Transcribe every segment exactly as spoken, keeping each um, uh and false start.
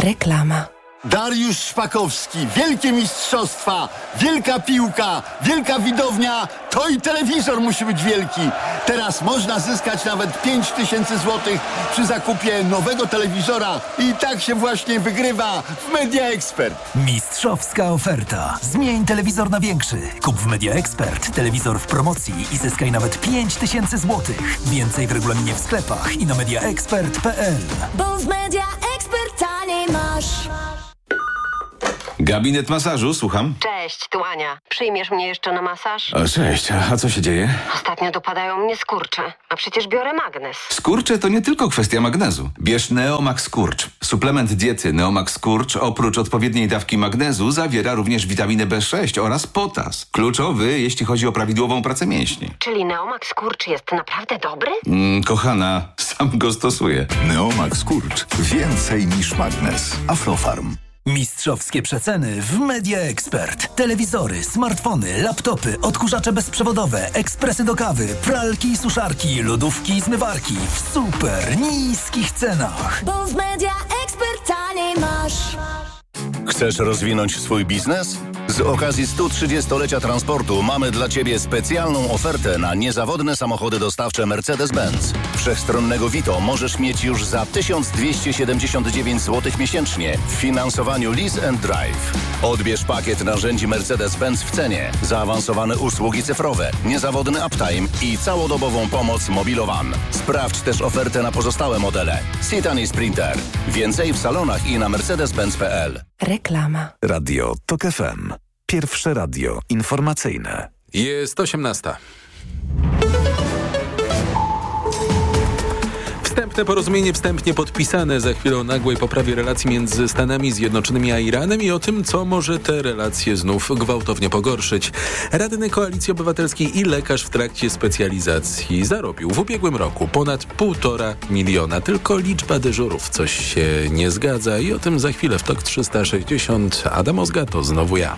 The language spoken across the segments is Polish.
Reklama. Dariusz Szpakowski, wielkie mistrzostwa, wielka piłka, wielka widownia, to i telewizor musi być wielki. Teraz można zyskać nawet pięć tysięcy złotych przy zakupie nowego telewizora i tak się właśnie wygrywa w Media Expert. Mistrzowska oferta. Zmień telewizor na większy. Kup w Media Expert telewizor w promocji i zyskaj nawet pięć tysięcy złotych. Więcej w regulaminie w sklepach i na media expert kropka p l. Bo w Media Expert taniej masz. Gabinet masażu, słucham. Cześć, tu Ania. Przyjmiesz mnie jeszcze na masaż? O, cześć, a co się dzieje? Ostatnio dopadają mnie skurcze, a przecież biorę magnes. Skurcze to nie tylko kwestia magnezu. Bierz Neomax Skurcz. Suplement diety Neomax Skurcz oprócz odpowiedniej dawki magnezu zawiera również witaminę B sześć oraz potas. Kluczowy, jeśli chodzi o prawidłową pracę mięśni. Czyli Neomax Skurcz jest naprawdę dobry? Mm, kochana, sam go stosuję. Neomax Skurcz. Więcej niż magnes. Aflofarm. Mistrzowskie przeceny w Media Expert. Telewizory, smartfony, laptopy, odkurzacze bezprzewodowe, ekspresy do kawy, pralki i suszarki, lodówki i zmywarki w super niskich cenach. Bo w Media Expert taniej masz. Chcesz rozwinąć swój biznes? Z okazji stu trzydziestolecia transportu mamy dla Ciebie specjalną ofertę na niezawodne samochody dostawcze Mercedes-Benz. Wszechstronnego Vito możesz mieć już za tysiąc dwieście siedemdziesiąt dziewięć złotych miesięcznie w finansowaniu Lease and Drive. Odbierz pakiet narzędzi Mercedes-Benz w cenie, zaawansowane usługi cyfrowe, niezawodny uptime i całodobową pomoc Mobilowan. Sprawdź też ofertę na pozostałe modele. Citan i Sprinter. Więcej w salonach i na mercedes benz kropka p l. Reklama. Radio Tok F M. Pierwsze radio informacyjne. Jest osiemnasta. Wstępne porozumienie wstępnie podpisane. Za chwilę o nagłej poprawie relacji między Stanami Zjednoczonymi a Iranem i o tym, co może te relacje znów gwałtownie pogorszyć. Radny Koalicji Obywatelskiej i lekarz w trakcie specjalizacji zarobił w ubiegłym roku ponad półtora miliona. Tylko liczba dyżurów coś się nie zgadza i o tym za chwilę w Tok trzysta sześćdziesiąt. Adam Ozga, to znowu ja.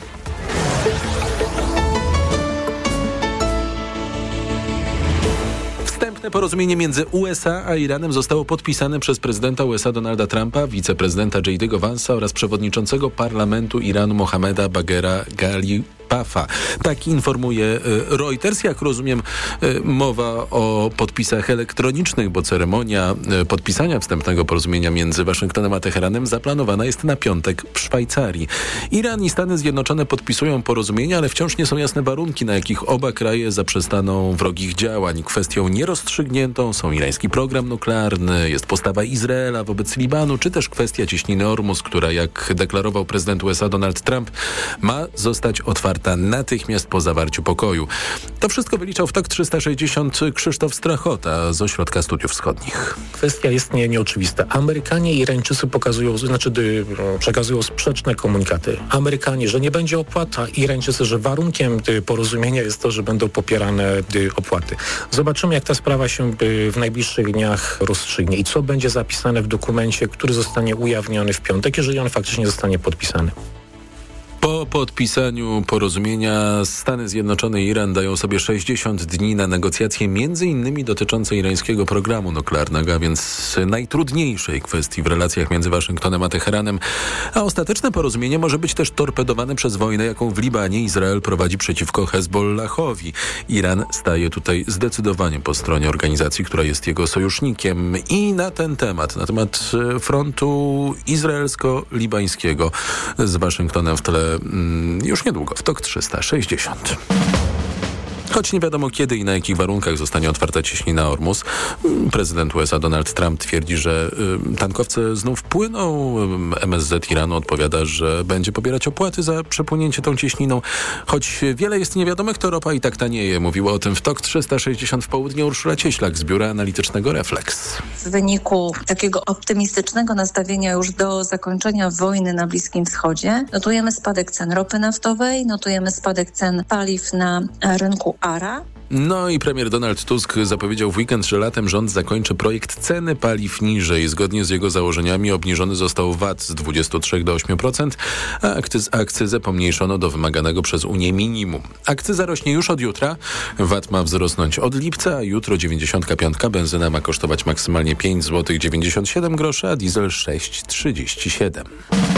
Porozumienie między U S A a Iranem zostało podpisane przez prezydenta U S A Donalda Trumpa, wiceprezydenta J D'ego Vance'a oraz przewodniczącego parlamentu Iranu Mohammeda Baghera Ghalipafa. Tak informuje Reuters. Jak rozumiem, mowa o podpisach elektronicznych, bo ceremonia podpisania wstępnego porozumienia między Waszyngtonem a Teheranem zaplanowana jest na piątek w Szwajcarii. Iran i Stany Zjednoczone podpisują porozumienia, ale wciąż nie są jasne warunki, na jakich oba kraje zaprzestaną wrogich działań. Kwestią nierozstrzygniętą są irański program nuklearny, jest postawa Izraela wobec Libanu, czy też kwestia cieśniny Ormus, która, jak deklarował prezydent U S A Donald Trump, ma zostać otwarta natychmiast po zawarciu pokoju. To wszystko wyliczał w Tok trzysta sześćdziesiąt Krzysztof Strachota z Ośrodka Studiów Wschodnich. Kwestia jest nie, nieoczywista. Amerykanie i Irańczycy pokazują, znaczy dy, przekazują sprzeczne komunikaty. Amerykanie, że nie będzie opłat, a Irańczycy, że warunkiem dy, porozumienia jest to, że będą popierane dy, opłaty. Zobaczymy, jak ta sprawa się dy, w najbliższych dniach rozstrzygnie i co będzie zapisane w dokumencie, który zostanie ujawniony w piątek, jeżeli on faktycznie zostanie podpisany. Po podpisaniu porozumienia Stany Zjednoczone i Iran dają sobie sześćdziesiąt dni na negocjacje między innymi dotyczące irańskiego programu nuklearnego, a więc najtrudniejszej kwestii w relacjach między Waszyngtonem a Teheranem. A ostateczne porozumienie może być też torpedowane przez wojnę, jaką w Libanie Izrael prowadzi przeciwko Hezbollahowi. Iran staje tutaj zdecydowanie po stronie organizacji, która jest jego sojusznikiem. I na ten temat, na temat frontu izraelsko-libańskiego z Waszyngtonem w tle już niedługo w Tok trzysta sześćdziesiąt. Choć nie wiadomo kiedy i na jakich warunkach zostanie otwarta cieśnina Ormus. Prezydent U S A Donald Trump twierdzi, że y, tankowce znów płyną. M S Z Iranu odpowiada, że będzie pobierać opłaty za przepłynięcie tą cieśniną. Choć wiele jest niewiadomych, to ropa i tak tanieje. Mówiła o tym w Tok trzysta sześćdziesiąt w południe Urszula Cieślak z biura analitycznego Reflex. W wyniku takiego optymistycznego nastawienia już do zakończenia wojny na Bliskim Wschodzie notujemy spadek cen ropy naftowej, notujemy spadek cen paliw na rynku A R A. No i premier Donald Tusk zapowiedział w weekend, że latem rząd zakończy projekt ceny paliw niżej. Zgodnie z jego założeniami obniżony został V A T z dwudziestu trzech do ośmiu procent, a akcyz, akcyzę pomniejszono do wymaganego przez Unię minimum. Akcyza rośnie już od jutra. V A T ma wzrosnąć od lipca, a jutro dziewięćdziesiątka piątka. Benzyna ma kosztować maksymalnie pięć złotych dziewięćdziesiąt siedem groszy, a diesel sześć trzydzieści siedem.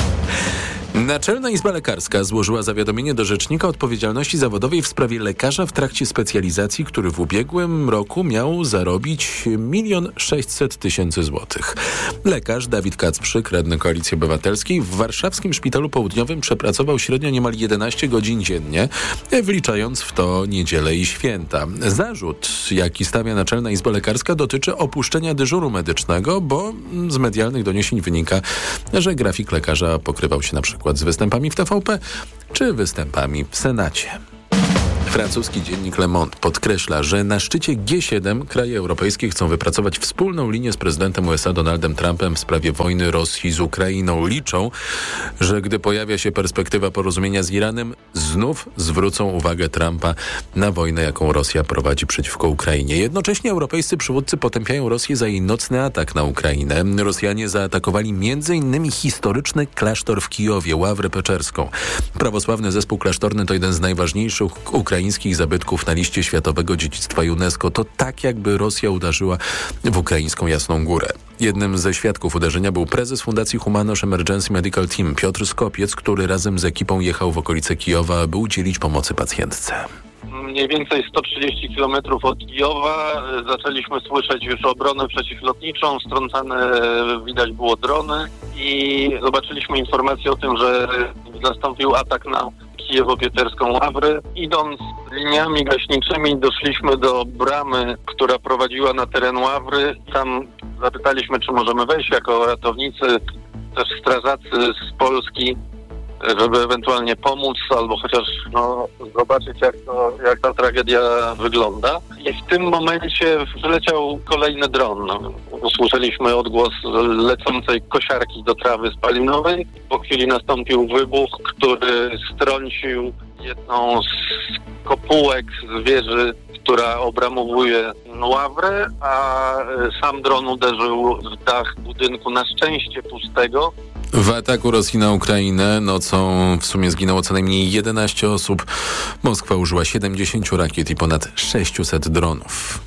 Naczelna Izba Lekarska złożyła zawiadomienie do Rzecznika Odpowiedzialności Zawodowej w sprawie lekarza w trakcie specjalizacji, który w ubiegłym roku miał zarobić milion sześćset tysięcy złotych. Lekarz Dawid Kacprzyk, radny Koalicji Obywatelskiej, w warszawskim Szpitalu Południowym przepracował średnio niemal jedenaście godzin dziennie, wliczając w to niedzielę i święta. Zarzut, jaki stawia Naczelna Izba Lekarska, dotyczy opuszczenia dyżuru medycznego, bo z medialnych doniesień wynika, że grafik lekarza pokrywał się na przykład z występami w T V P czy występami w Senacie. Francuski dziennik Le Monde podkreśla, że na szczycie G siedem kraje europejskie chcą wypracować wspólną linię z prezydentem U S A Donaldem Trumpem w sprawie wojny Rosji z Ukrainą. Liczą, że gdy pojawia się perspektywa porozumienia z Iranem, znów zwrócą uwagę Trumpa na wojnę, jaką Rosja prowadzi przeciwko Ukrainie. Jednocześnie europejscy przywódcy potępiają Rosję za jej nocny atak na Ukrainę. Rosjanie zaatakowali między innymi historyczny klasztor w Kijowie, Ławrę Peczerską. Prawosławny zespół klasztorny to jeden z najważniejszych ukraińskich zabytków na liście Światowego Dziedzictwa UNESCO. To tak, jakby Rosja uderzyła w ukraińską Jasną Górę. Jednym ze świadków uderzenia był prezes Fundacji Humanosz Emergency Medical Team Piotr Skopiec, który razem z ekipą jechał w okolice Kijowa, aby udzielić pomocy pacjentce. Mniej więcej sto trzydzieści kilometrów od Kijowa zaczęliśmy słyszeć już obronę przeciwlotniczą, strącane widać było drony i zobaczyliśmy informację o tym, że nastąpił atak na Kijewo-Pieterską Ławrę. Idąc liniami gaśniczymi doszliśmy do bramy, która prowadziła na teren Ławry. Tam zapytaliśmy, czy możemy wejść jako ratownicy, też strażacy z Polski, żeby ewentualnie pomóc albo chociaż no, zobaczyć, jak, to, jak ta tragedia wygląda. I w tym momencie przyleciał kolejny dron. Usłyszeliśmy odgłos lecącej kosiarki do trawy spalinowej. Po chwili nastąpił wybuch, który strącił jedną z kopułek z wieży, która obramowuje Ławrę, a sam dron uderzył w dach budynku, na szczęście pustego. W ataku Rosji na Ukrainę nocą w sumie zginęło co najmniej jedenaście osób. Moskwa użyła siedemdziesięciu rakiet i ponad sześciuset dronów.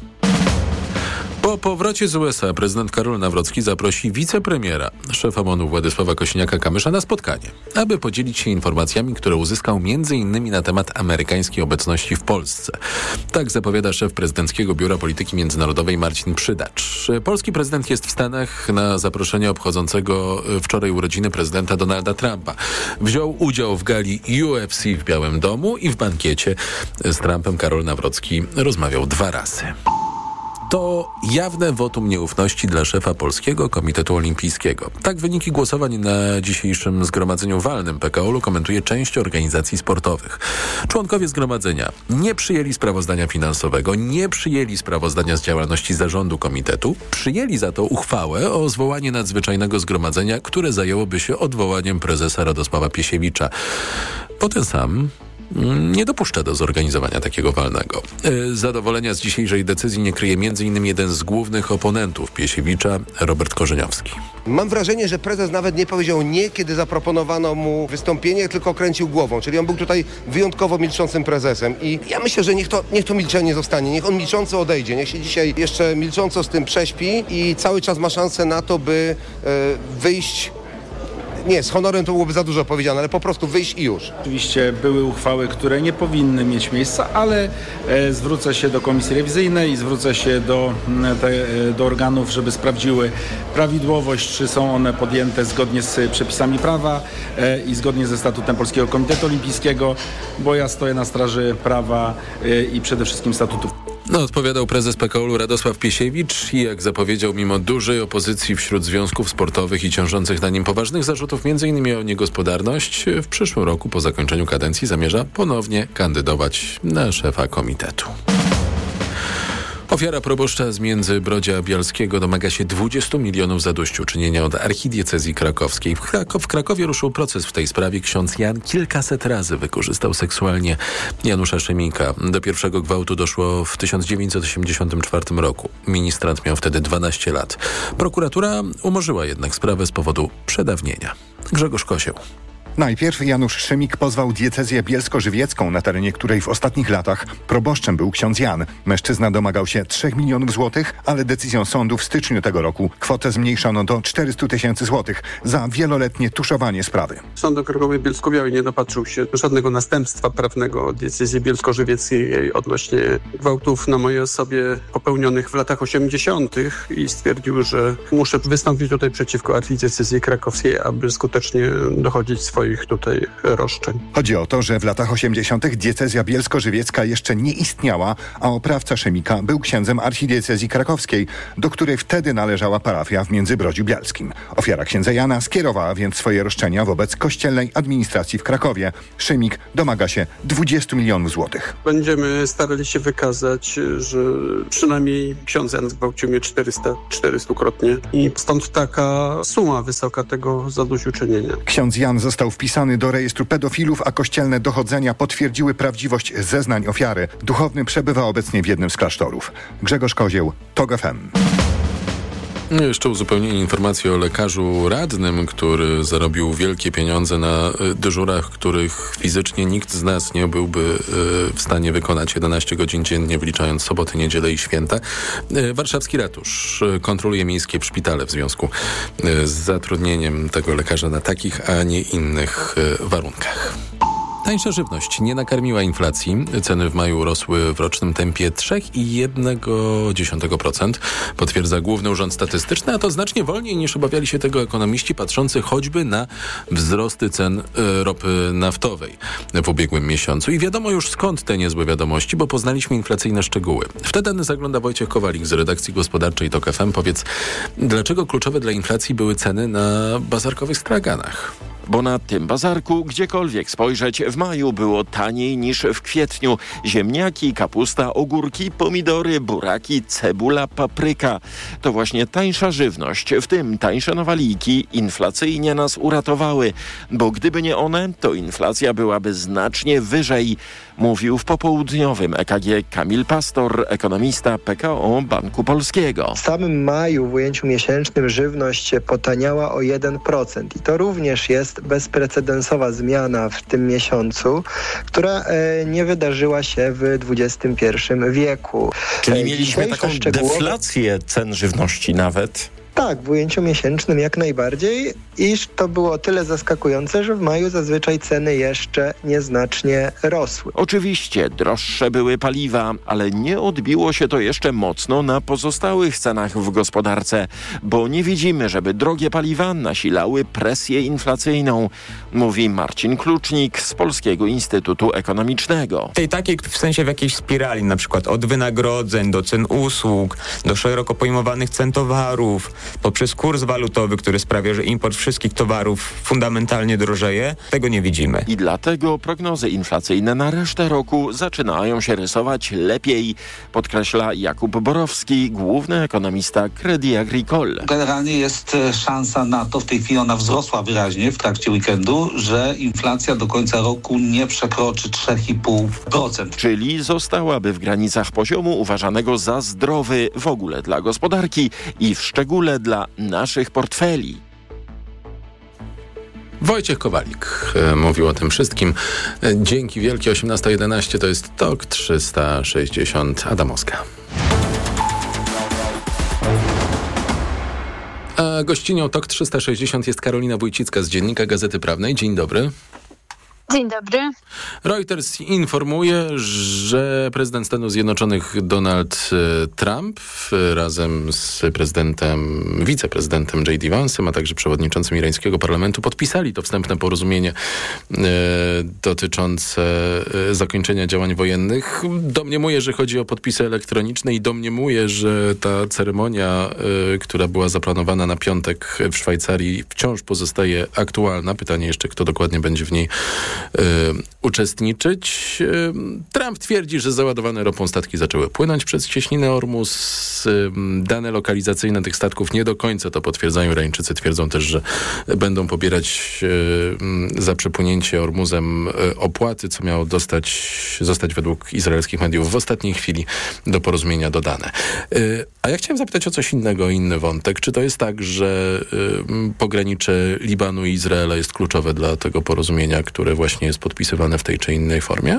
Po powrocie z U S A prezydent Karol Nawrocki zaprosi wicepremiera, szefa M O N-u Władysława Kosiniaka-Kamysza na spotkanie, aby podzielić się informacjami, które uzyskał między innymi na temat amerykańskiej obecności w Polsce. Tak zapowiada szef prezydenckiego Biura Polityki Międzynarodowej Marcin Przydacz. Polski prezydent jest w Stanach na zaproszenie obchodzącego wczoraj urodziny prezydenta Donalda Trumpa. Wziął udział w gali U F C w Białym Domu i w bankiecie z Trumpem Karol Nawrocki rozmawiał dwa razy. To jawne wotum nieufności dla szefa Polskiego Komitetu Olimpijskiego. Tak wyniki głosowań na dzisiejszym zgromadzeniu walnym P K O L-u komentuje część organizacji sportowych. Członkowie zgromadzenia nie przyjęli sprawozdania finansowego, nie przyjęli sprawozdania z działalności zarządu komitetu, przyjęli za to uchwałę o zwołanie nadzwyczajnego zgromadzenia, które zajęłoby się odwołaniem prezesa Radosława Piesiewicza. Bo ten sam nie dopuszcza do zorganizowania takiego walnego. Zadowolenia z dzisiejszej decyzji nie kryje między innymi jeden z głównych oponentów Piesiewicza, Robert Korzeniowski. Mam wrażenie, że prezes nawet nie powiedział nie, kiedy zaproponowano mu wystąpienie, tylko kręcił głową. Czyli on był tutaj wyjątkowo milczącym prezesem. I ja myślę, że niech to, niech to milczenie zostanie. Niech on milcząco odejdzie. Niech się dzisiaj jeszcze milcząco z tym prześpi i cały czas ma szansę na to, by e, wyjść... Nie, z honorem to byłoby za dużo powiedziane, ale po prostu wyjść i już. Oczywiście były uchwały, które nie powinny mieć miejsca, ale e, zwrócę się do komisji rewizyjnej i zwrócę się do, te, do organów, żeby sprawdziły prawidłowość, czy są one podjęte zgodnie z przepisami prawa e, i zgodnie ze statutem Polskiego Komitetu Olimpijskiego, bo ja stoję na straży prawa e, i przede wszystkim statutów. No, odpowiadał prezes P K O L-u Radosław Piesiewicz i jak zapowiedział, mimo dużej opozycji wśród związków sportowych i ciążących na nim poważnych zarzutów, między innymi o niegospodarność, w przyszłym roku po zakończeniu kadencji zamierza ponownie kandydować na szefa komitetu. Ofiara proboszcza z Międzybrodzia Bialskiego domaga się dwudziestu milionów zadośćuczynienia od archidiecezji krakowskiej. W, Krakow- w Krakowie ruszył proces w tej sprawie. Ksiądz Jan kilkaset razy wykorzystał seksualnie Janusza Szymika. Do pierwszego gwałtu doszło w tysiąc dziewięćset osiemdziesiątym czwartym roku. Ministrant miał wtedy dwanaście lat. Prokuratura umorzyła jednak sprawę z powodu przedawnienia. Grzegorz Kosieł. Najpierw Janusz Szymik pozwał diecezję bielsko-żywiecką, na terenie której w ostatnich latach proboszczem był ksiądz Jan. Mężczyzna domagał się trzech milionów złotych, ale decyzją sądu w styczniu tego roku kwotę zmniejszono do czterystu tysięcy złotych za wieloletnie tuszowanie sprawy. Sąd okręgowy Bielsko-Białej nie dopatrzył się żadnego następstwa prawnego od diecezji bielsko-żywieckiej odnośnie gwałtów na mojej osobie popełnionych w latach osiemdziesiątych i stwierdził, że muszę wystąpić tutaj przeciwko archidiecezji krakowskiej, aby skutecznie dochodzić swoich tutaj roszczeń. Chodzi o to, że w latach osiemdziesiątych diecezja bielsko-żywiecka jeszcze nie istniała, a oprawca Szymika był księdzem archidiecezji krakowskiej, do której wtedy należała parafia w Międzybrodziu Bielskim. Ofiara księdza Jana skierowała więc swoje roszczenia wobec kościelnej administracji w Krakowie. Szymik domaga się dwudziestu milionów złotych. Będziemy starali się wykazać, że przynajmniej ksiądz Jan zgwałcił mnie czterysta, czterystukrotnie i stąd taka suma wysoka tego zadośćuczynienia. Ksiądz Jan został wpisany do rejestru pedofilów, a kościelne dochodzenia potwierdziły prawdziwość zeznań ofiary. Duchowny przebywa obecnie w jednym z klasztorów. Grzegorz Kozieł, TOG F M. Jeszcze uzupełnienie informacji o lekarzu radnym, który zarobił wielkie pieniądze na dyżurach, których fizycznie nikt z nas nie byłby w stanie wykonać jedenaście godzin dziennie, wliczając soboty, niedzielę i święta. Warszawski ratusz kontroluje miejskie szpitale w związku z zatrudnieniem tego lekarza na takich, a nie innych warunkach. Tańsza żywność nie nakarmiła inflacji. Ceny w maju rosły w rocznym tempie trzy przecinek jeden procent. Potwierdza Główny Urząd Statystyczny, a to znacznie wolniej niż obawiali się tego ekonomiści patrzący choćby na wzrosty cen y, ropy naftowej w ubiegłym miesiącu. I wiadomo już skąd te niezłe wiadomości, bo poznaliśmy inflacyjne szczegóły. W te dane zagląda Wojciech Kowalik z redakcji gospodarczej TOK F M. Powiedz, dlaczego kluczowe dla inflacji były ceny na bazarkowych straganach? Bo na tym bazarku, gdziekolwiek spojrzeć, w maju było taniej niż w kwietniu. Ziemniaki, kapusta, ogórki, pomidory, buraki, cebula, papryka. To właśnie tańsza żywność, w tym tańsze nowaliki, inflacyjnie nas uratowały. Bo gdyby nie one, to inflacja byłaby znacznie wyżej. Mówił w popołudniowym E K G Kamil Pastor, ekonomista P K O Banku Polskiego. W samym maju w ujęciu miesięcznym żywność potaniała o jeden procent i to również jest bezprecedensowa zmiana w tym miesiącu, która e, nie wydarzyła się w dwudziestym pierwszym wieku. Czyli mieliśmy taką szczegółowe... deflację cen żywności nawet. Tak, w ujęciu miesięcznym jak najbardziej, iż to było tyle zaskakujące, że w maju zazwyczaj ceny jeszcze nieznacznie rosły. Oczywiście droższe były paliwa, ale nie odbiło się to jeszcze mocno na pozostałych cenach w gospodarce, bo nie widzimy, żeby drogie paliwa nasilały presję inflacyjną, mówi Marcin Klucznik z Polskiego Instytutu Ekonomicznego. Tej takiej w sensie w jakiejś spirali, na przykład od wynagrodzeń do cen usług, do szeroko pojmowanych cen towarów, poprzez kurs walutowy, który sprawia, że import wszystkich towarów fundamentalnie drożeje, tego nie widzimy. I dlatego prognozy inflacyjne na resztę roku zaczynają się rysować lepiej, podkreśla Jakub Borowski, główny ekonomista Crédit Agricole. Generalnie jest szansa na to, w tej chwili ona wzrosła wyraźnie w trakcie weekendu, że inflacja do końca roku nie przekroczy trzy i pół procent. Czyli zostałaby w granicach poziomu uważanego za zdrowy w ogóle dla gospodarki i w szczególe dla naszych portfeli. Wojciech Kowalik e, mówił o tym wszystkim. E, dzięki wielkie. osiemnasta jedenaście to jest TOK trzysta sześćdziesiąt. Adamowska. A gościnią TOK trzysta sześćdziesiąt jest Karolina Wójcicka z Dziennika Gazety Prawnej. Dzień dobry. Dzień dobry. Reuters informuje, że prezydent Stanów Zjednoczonych Donald Trump razem z prezydentem, wiceprezydentem J D Vance'em, a także przewodniczącym irańskiego parlamentu podpisali to wstępne porozumienie e, dotyczące e, zakończenia działań wojennych. Domniemuję, że chodzi o podpisy elektroniczne i domniemuję, że ta ceremonia, e, która była zaplanowana na piątek w Szwajcarii, wciąż pozostaje aktualna. Pytanie jeszcze, kto dokładnie będzie w niej y, uczestniczyć. Y, Trump twierdzi, że załadowane ropą statki zaczęły płynąć przez cieśninę Ormus. Y, dane lokalizacyjne tych statków nie do końca to potwierdzają. Irańczycy twierdzą też, że będą pobierać y, za przepłynięcie Ormuzem y, opłaty, co miało dostać, zostać według izraelskich mediów w ostatniej chwili do porozumienia dodane. Y, a ja chciałem zapytać o coś innego, inny wątek. Czy to jest tak, że y, pogranicze Libanu i Izraela jest kluczowe dla tego porozumienia, które właśnie jest podpisywane w tej czy innej formie?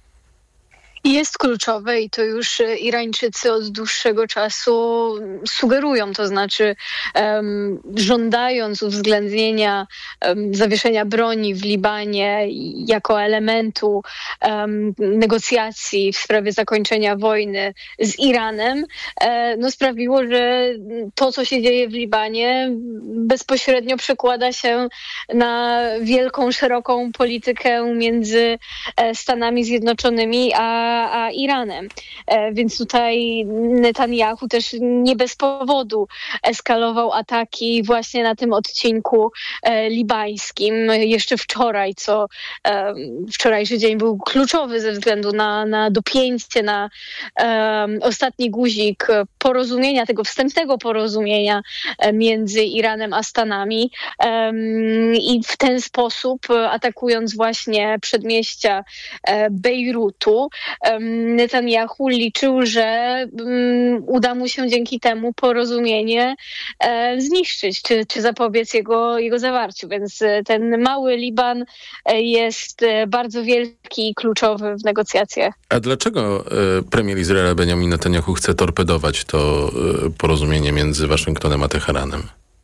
Jest kluczowe i to już Irańczycy od dłuższego czasu sugerują, to znaczy um, żądając uwzględnienia um, zawieszenia broni w Libanie jako elementu um, negocjacji w sprawie zakończenia wojny z Iranem, e, no sprawiło, że to, co się dzieje w Libanie, bezpośrednio przekłada się na wielką, szeroką politykę między Stanami Zjednoczonymi a a Iranem. E, więc tutaj Netanyahu też nie bez powodu eskalował ataki właśnie na tym odcinku e, libańskim. Jeszcze wczoraj, co e, wczorajszy dzień był kluczowy ze względu na, na dopięcie, na e, ostatni guzik porozumienia, tego wstępnego porozumienia e, między Iranem a Stanami. E, I w ten sposób, atakując właśnie przedmieścia e, Bejrutu, Netanyahu liczył, że um, uda mu się dzięki temu porozumienie e, zniszczyć, czy, czy zapobiec jego, jego zawarciu. Więc ten mały Liban jest bardzo wielki i kluczowy w negocjacjach. A dlaczego e, premier Izraela Benjamin Netanyahu chce torpedować to e, porozumienie między Waszyngtonem a Teheranem?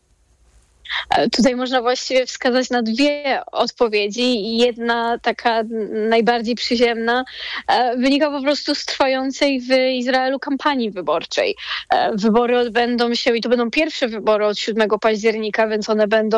Tutaj można właściwie wskazać na dwie odpowiedzi. Jedna, taka najbardziej przyziemna, wynika po prostu z trwającej w Izraelu kampanii wyborczej. Wybory odbędą się, i to będą pierwsze wybory od siódmego października, więc one będą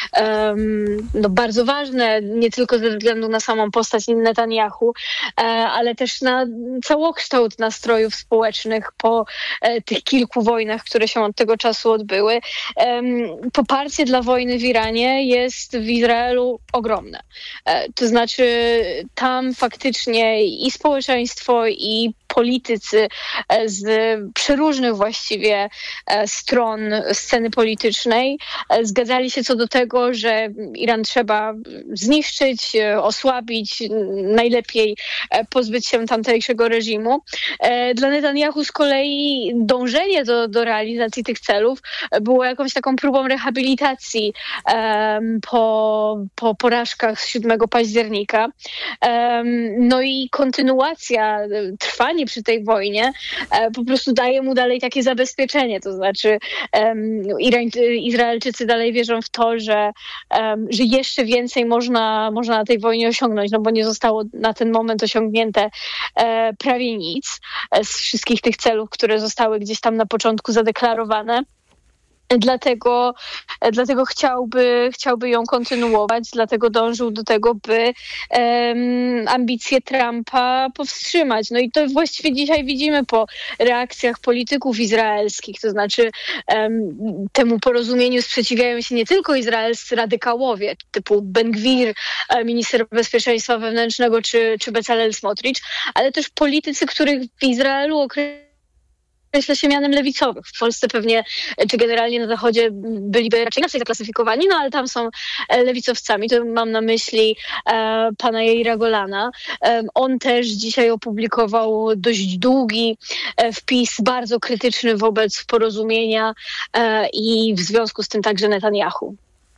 um, no, bardzo ważne, nie tylko ze względu na samą postać Netanyahu, ale też na całokształt nastrojów społecznych po tych kilku wojnach, które się od tego czasu odbyły. Poparcie dla wojny w Iranie jest w Izraelu ogromne. To znaczy tam faktycznie i społeczeństwo, i politycy z przeróżnych właściwie stron sceny politycznej zgadzali się co do tego, że Iran trzeba zniszczyć, osłabić, najlepiej pozbyć się tamtejszego reżimu. Dla Netanyahu z kolei dążenie do, do realizacji tych celów było jakąś taką próbą rehabilitacji um, po, po porażkach z siódmego października. Um, no i kontynuacja, trwanie przy tej wojnie e, po prostu daje mu dalej takie zabezpieczenie. To znaczy um, Irań, Izraelczycy dalej wierzą w to, że, um, że jeszcze więcej można, można na tej wojnie osiągnąć, no bo nie zostało na ten moment osiągnięte e, prawie nic e, z wszystkich tych celów, które zostały gdzieś tam na początku zadeklarowane. Dlatego, dlatego chciałby, chciałby ją kontynuować, dlatego dążył do tego, by um, ambicje Trumpa powstrzymać. No i to właściwie dzisiaj widzimy po reakcjach polityków izraelskich, to znaczy um, temu porozumieniu sprzeciwiają się nie tylko izraelscy radykałowie, typu Ben-Gwir, minister bezpieczeństwa wewnętrznego, czy, czy Bezalel Smotrich, ale też politycy, których w Izraelu określa określa się mianem lewicowych. W Polsce pewnie, czy generalnie na Zachodzie byliby raczej inaczej zaklasyfikowani, no ale tam są lewicowcami. To mam na myśli e, pana Jaira Golana. E, on też dzisiaj opublikował dość długi e, wpis, bardzo krytyczny wobec porozumienia e, i w związku z tym także Netanyahu.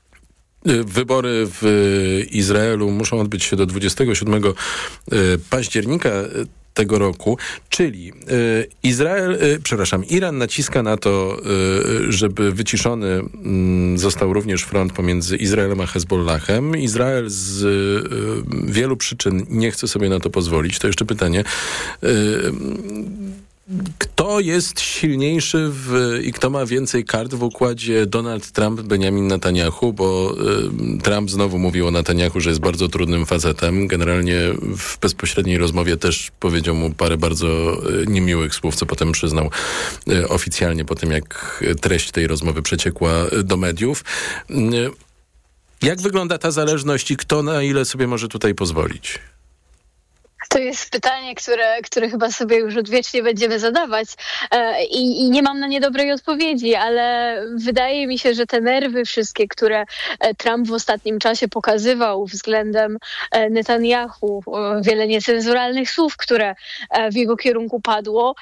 Wybory w Izraelu muszą odbyć się do dwudziestego siódmego października tego roku, czyli y, Izrael, y, przepraszam, Iran naciska na to, y, żeby wyciszony y, został również front pomiędzy Izraelem a Hezbollahem. Izrael z y, wielu przyczyn nie chce sobie na to pozwolić. To jeszcze pytanie. Y, Kto jest silniejszy w, i kto ma więcej kart w układzie Donald Trump, Benjamin Netanyahu, bo y, Trump znowu mówił o Netanyahu, że jest bardzo trudnym facetem. Generalnie w bezpośredniej rozmowie też powiedział mu parę bardzo y, niemiłych słów, co potem przyznał y, oficjalnie po tym, jak treść tej rozmowy przeciekła do mediów. Y, Jak wygląda ta zależność i kto na ile sobie może tutaj pozwolić? To jest pytanie, które, które chyba sobie już odwiecznie będziemy zadawać e, i, i nie mam na nie dobrej odpowiedzi, ale wydaje mi się, że te nerwy wszystkie, które Trump w ostatnim czasie pokazywał względem Netanyahu, wiele niecenzuralnych słów, które w jego kierunku padło,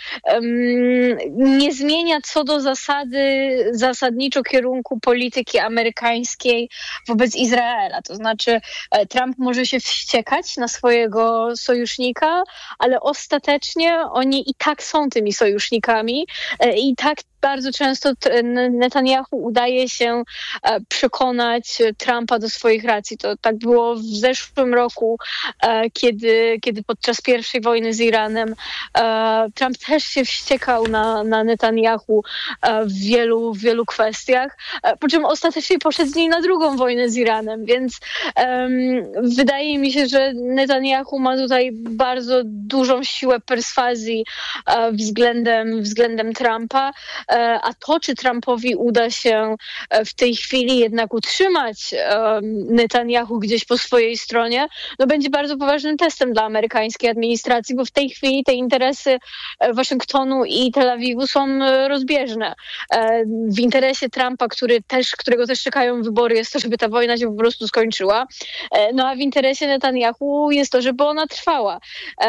nie zmienia co do zasady zasadniczo kierunku polityki amerykańskiej wobec Izraela. To znaczy Trump może się wściekać na swojego sojusznika, ale ostatecznie oni i tak są tymi sojusznikami i tak bardzo często Netanyahu udaje się przekonać Trumpa do swoich racji. To tak było w zeszłym roku, kiedy, kiedy podczas pierwszej wojny z Iranem Trump też się wściekał na, na Netanyahu w wielu, w wielu kwestiach, po czym ostatecznie poszedł z nim na drugą wojnę z Iranem, więc um, wydaje mi się, że Netanyahu ma tutaj bardzo dużą siłę perswazji względem, względem Trumpa. A to, czy Trumpowi uda się w tej chwili jednak utrzymać Netanyahu gdzieś po swojej stronie, no będzie bardzo poważnym testem dla amerykańskiej administracji, bo w tej chwili te interesy Waszyngtonu i Tel Awiwu są rozbieżne. W interesie Trumpa, który też, którego też czekają wybory, jest to, żeby ta wojna się po prostu skończyła. No a w interesie Netanyahu jest to, żeby ona trwała.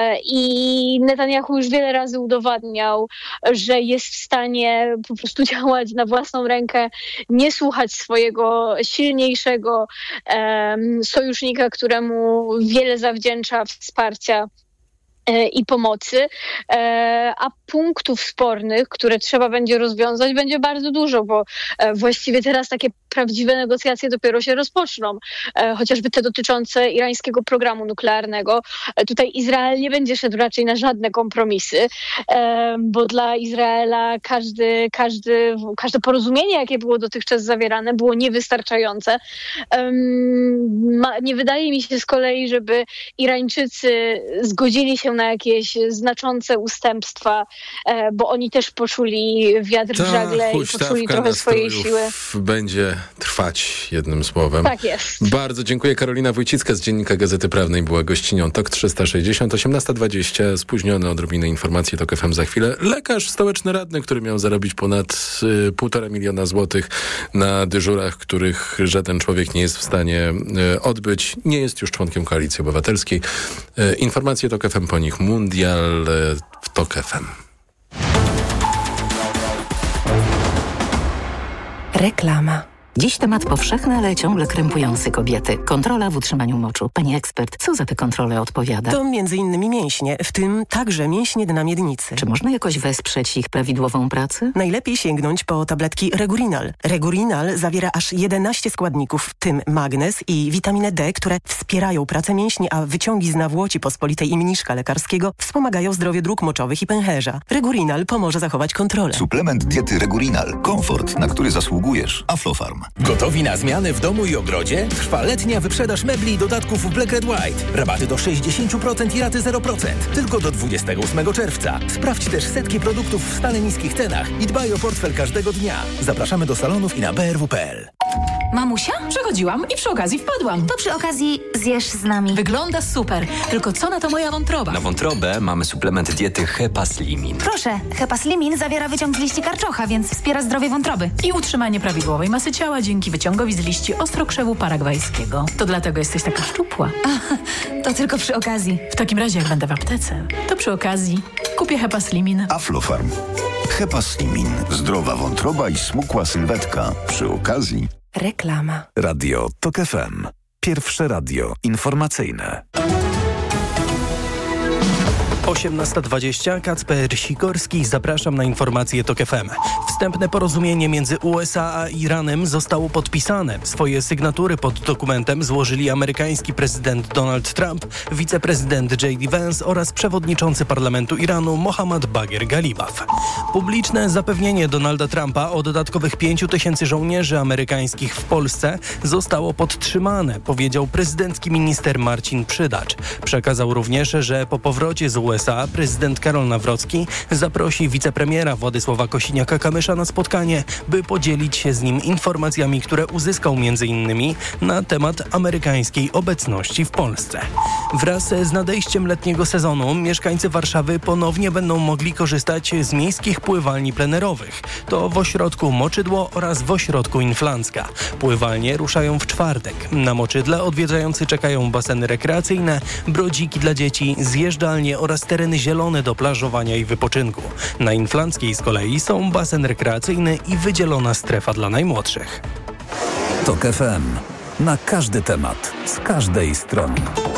I Netanyahu już wiele razy udowadniał, że jest w stanie po prostu działać na własną rękę, nie słuchać swojego silniejszego um, sojusznika, któremu wiele zawdzięcza wsparcia i pomocy, a punktów spornych, które trzeba będzie rozwiązać, będzie bardzo dużo, bo właściwie teraz takie prawdziwe negocjacje dopiero się rozpoczną, chociażby te dotyczące irańskiego programu nuklearnego. Tutaj Izrael nie będzie szedł raczej na żadne kompromisy, bo dla Izraela każdy, każdy, każde porozumienie, jakie było dotychczas zawierane, było niewystarczające. Nie wydaje mi się z kolei, żeby Irańczycy zgodzili się na jakieś znaczące ustępstwa, bo oni też poczuli wiatr w żagle i poczuli trochę swojej siły. Będzie trwać, jednym słowem. Tak jest. Bardzo dziękuję. Karolina Wójcicka z Dziennika Gazety Prawnej była gościnią Tok trzysta sześćdziesiąt, osiemnasta dwadzieścia, spóźnione odrobinę informacji Tok F M za chwilę. Lekarz stołeczny radny, który miał zarobić ponad y, półtora miliona złotych na dyżurach, których żaden człowiek nie jest w stanie y, odbyć, nie jest już członkiem Koalicji Obywatelskiej. Y, informacje Tok F M po nich. Mundial y, w Tok F M. Reklama. Dziś temat powszechny, ale ciągle krępujący kobiety. Kontrola w utrzymaniu moczu. Pani ekspert, co za te kontrole odpowiada? To między innymi mięśnie, w tym także mięśnie dna miednicy. Czy można jakoś wesprzeć ich prawidłową pracę? Najlepiej sięgnąć po tabletki Regurinal. Regurinal zawiera aż jedenaście składników, w tym magnez i witaminę D, które wspierają pracę mięśni, a wyciągi z nawłoci pospolitej i mniszka lekarskiego wspomagają zdrowie dróg moczowych i pęcherza. Regurinal pomoże zachować kontrolę. Suplement diety Regurinal. Komfort, na który zasługujesz. Aflofarm. Gotowi na zmiany w domu i ogrodzie? Trwa letnia wyprzedaż mebli i dodatków w Black Red White. Rabaty do sześćdziesiąt procent i raty zero procent. Tylko do dwudziestego ósmego czerwca. Sprawdź też setki produktów w stale niskich cenach i dbaj o portfel każdego dnia. Zapraszamy do salonów i na b r w kropka p l. Mamusia? Przechodziłam i przy okazji wpadłam. To przy okazji zjesz z nami. Wygląda super. Tylko co na to moja wątroba? Na wątrobę mamy suplement diety Hepaslimin. Proszę, Hepaslimin zawiera wyciąg z liści karczocha, więc wspiera zdrowie wątroby. I utrzymanie prawidłowej masy ciała dzięki wyciągowi z liści ostrokrzewu paragwajskiego. To dlatego jesteś taka szczupła. A, to tylko przy okazji. W takim razie, jak będę w aptece, to przy okazji kupię Hepaslimin. Aflofarm. Hepaslimin. Zdrowa wątroba i smukła sylwetka. Przy okazji. Reklama. Radio Tok F M. Pierwsze radio informacyjne. osiemnasta dwadzieścia, Kacper Sikorski, zapraszam na informacje Tok F M. Wstępne porozumienie między U S A a Iranem zostało podpisane. Swoje sygnatury pod dokumentem złożyli amerykański prezydent Donald Trump, wiceprezydent J D Vance oraz przewodniczący parlamentu Iranu Mohammad Bagher Galibaf. Publiczne zapewnienie Donalda Trumpa o dodatkowych pięciu tysięcy żołnierzy amerykańskich w Polsce zostało podtrzymane, powiedział prezydencki minister Marcin Przydacz. Przekazał również, że po powrocie z U S A S A prezydent Karol Nawrocki zaprosi wicepremiera Władysława Kosiniaka-Kamysza na spotkanie, by podzielić się z nim informacjami, które uzyskał między innymi na temat amerykańskiej obecności w Polsce. Wraz z nadejściem letniego sezonu mieszkańcy Warszawy ponownie będą mogli korzystać z miejskich pływalni plenerowych. To w ośrodku Moczydło oraz w ośrodku Inflancka. Pływalnie ruszają w czwartek. Na Moczydle odwiedzający czekają baseny rekreacyjne, brodziki dla dzieci, zjeżdżalnie oraz tereny zielone do plażowania i wypoczynku. Na Inflanckiej z kolei są basen rekreacyjny i wydzielona strefa dla najmłodszych. TOK F M. Na każdy temat, z każdej strony.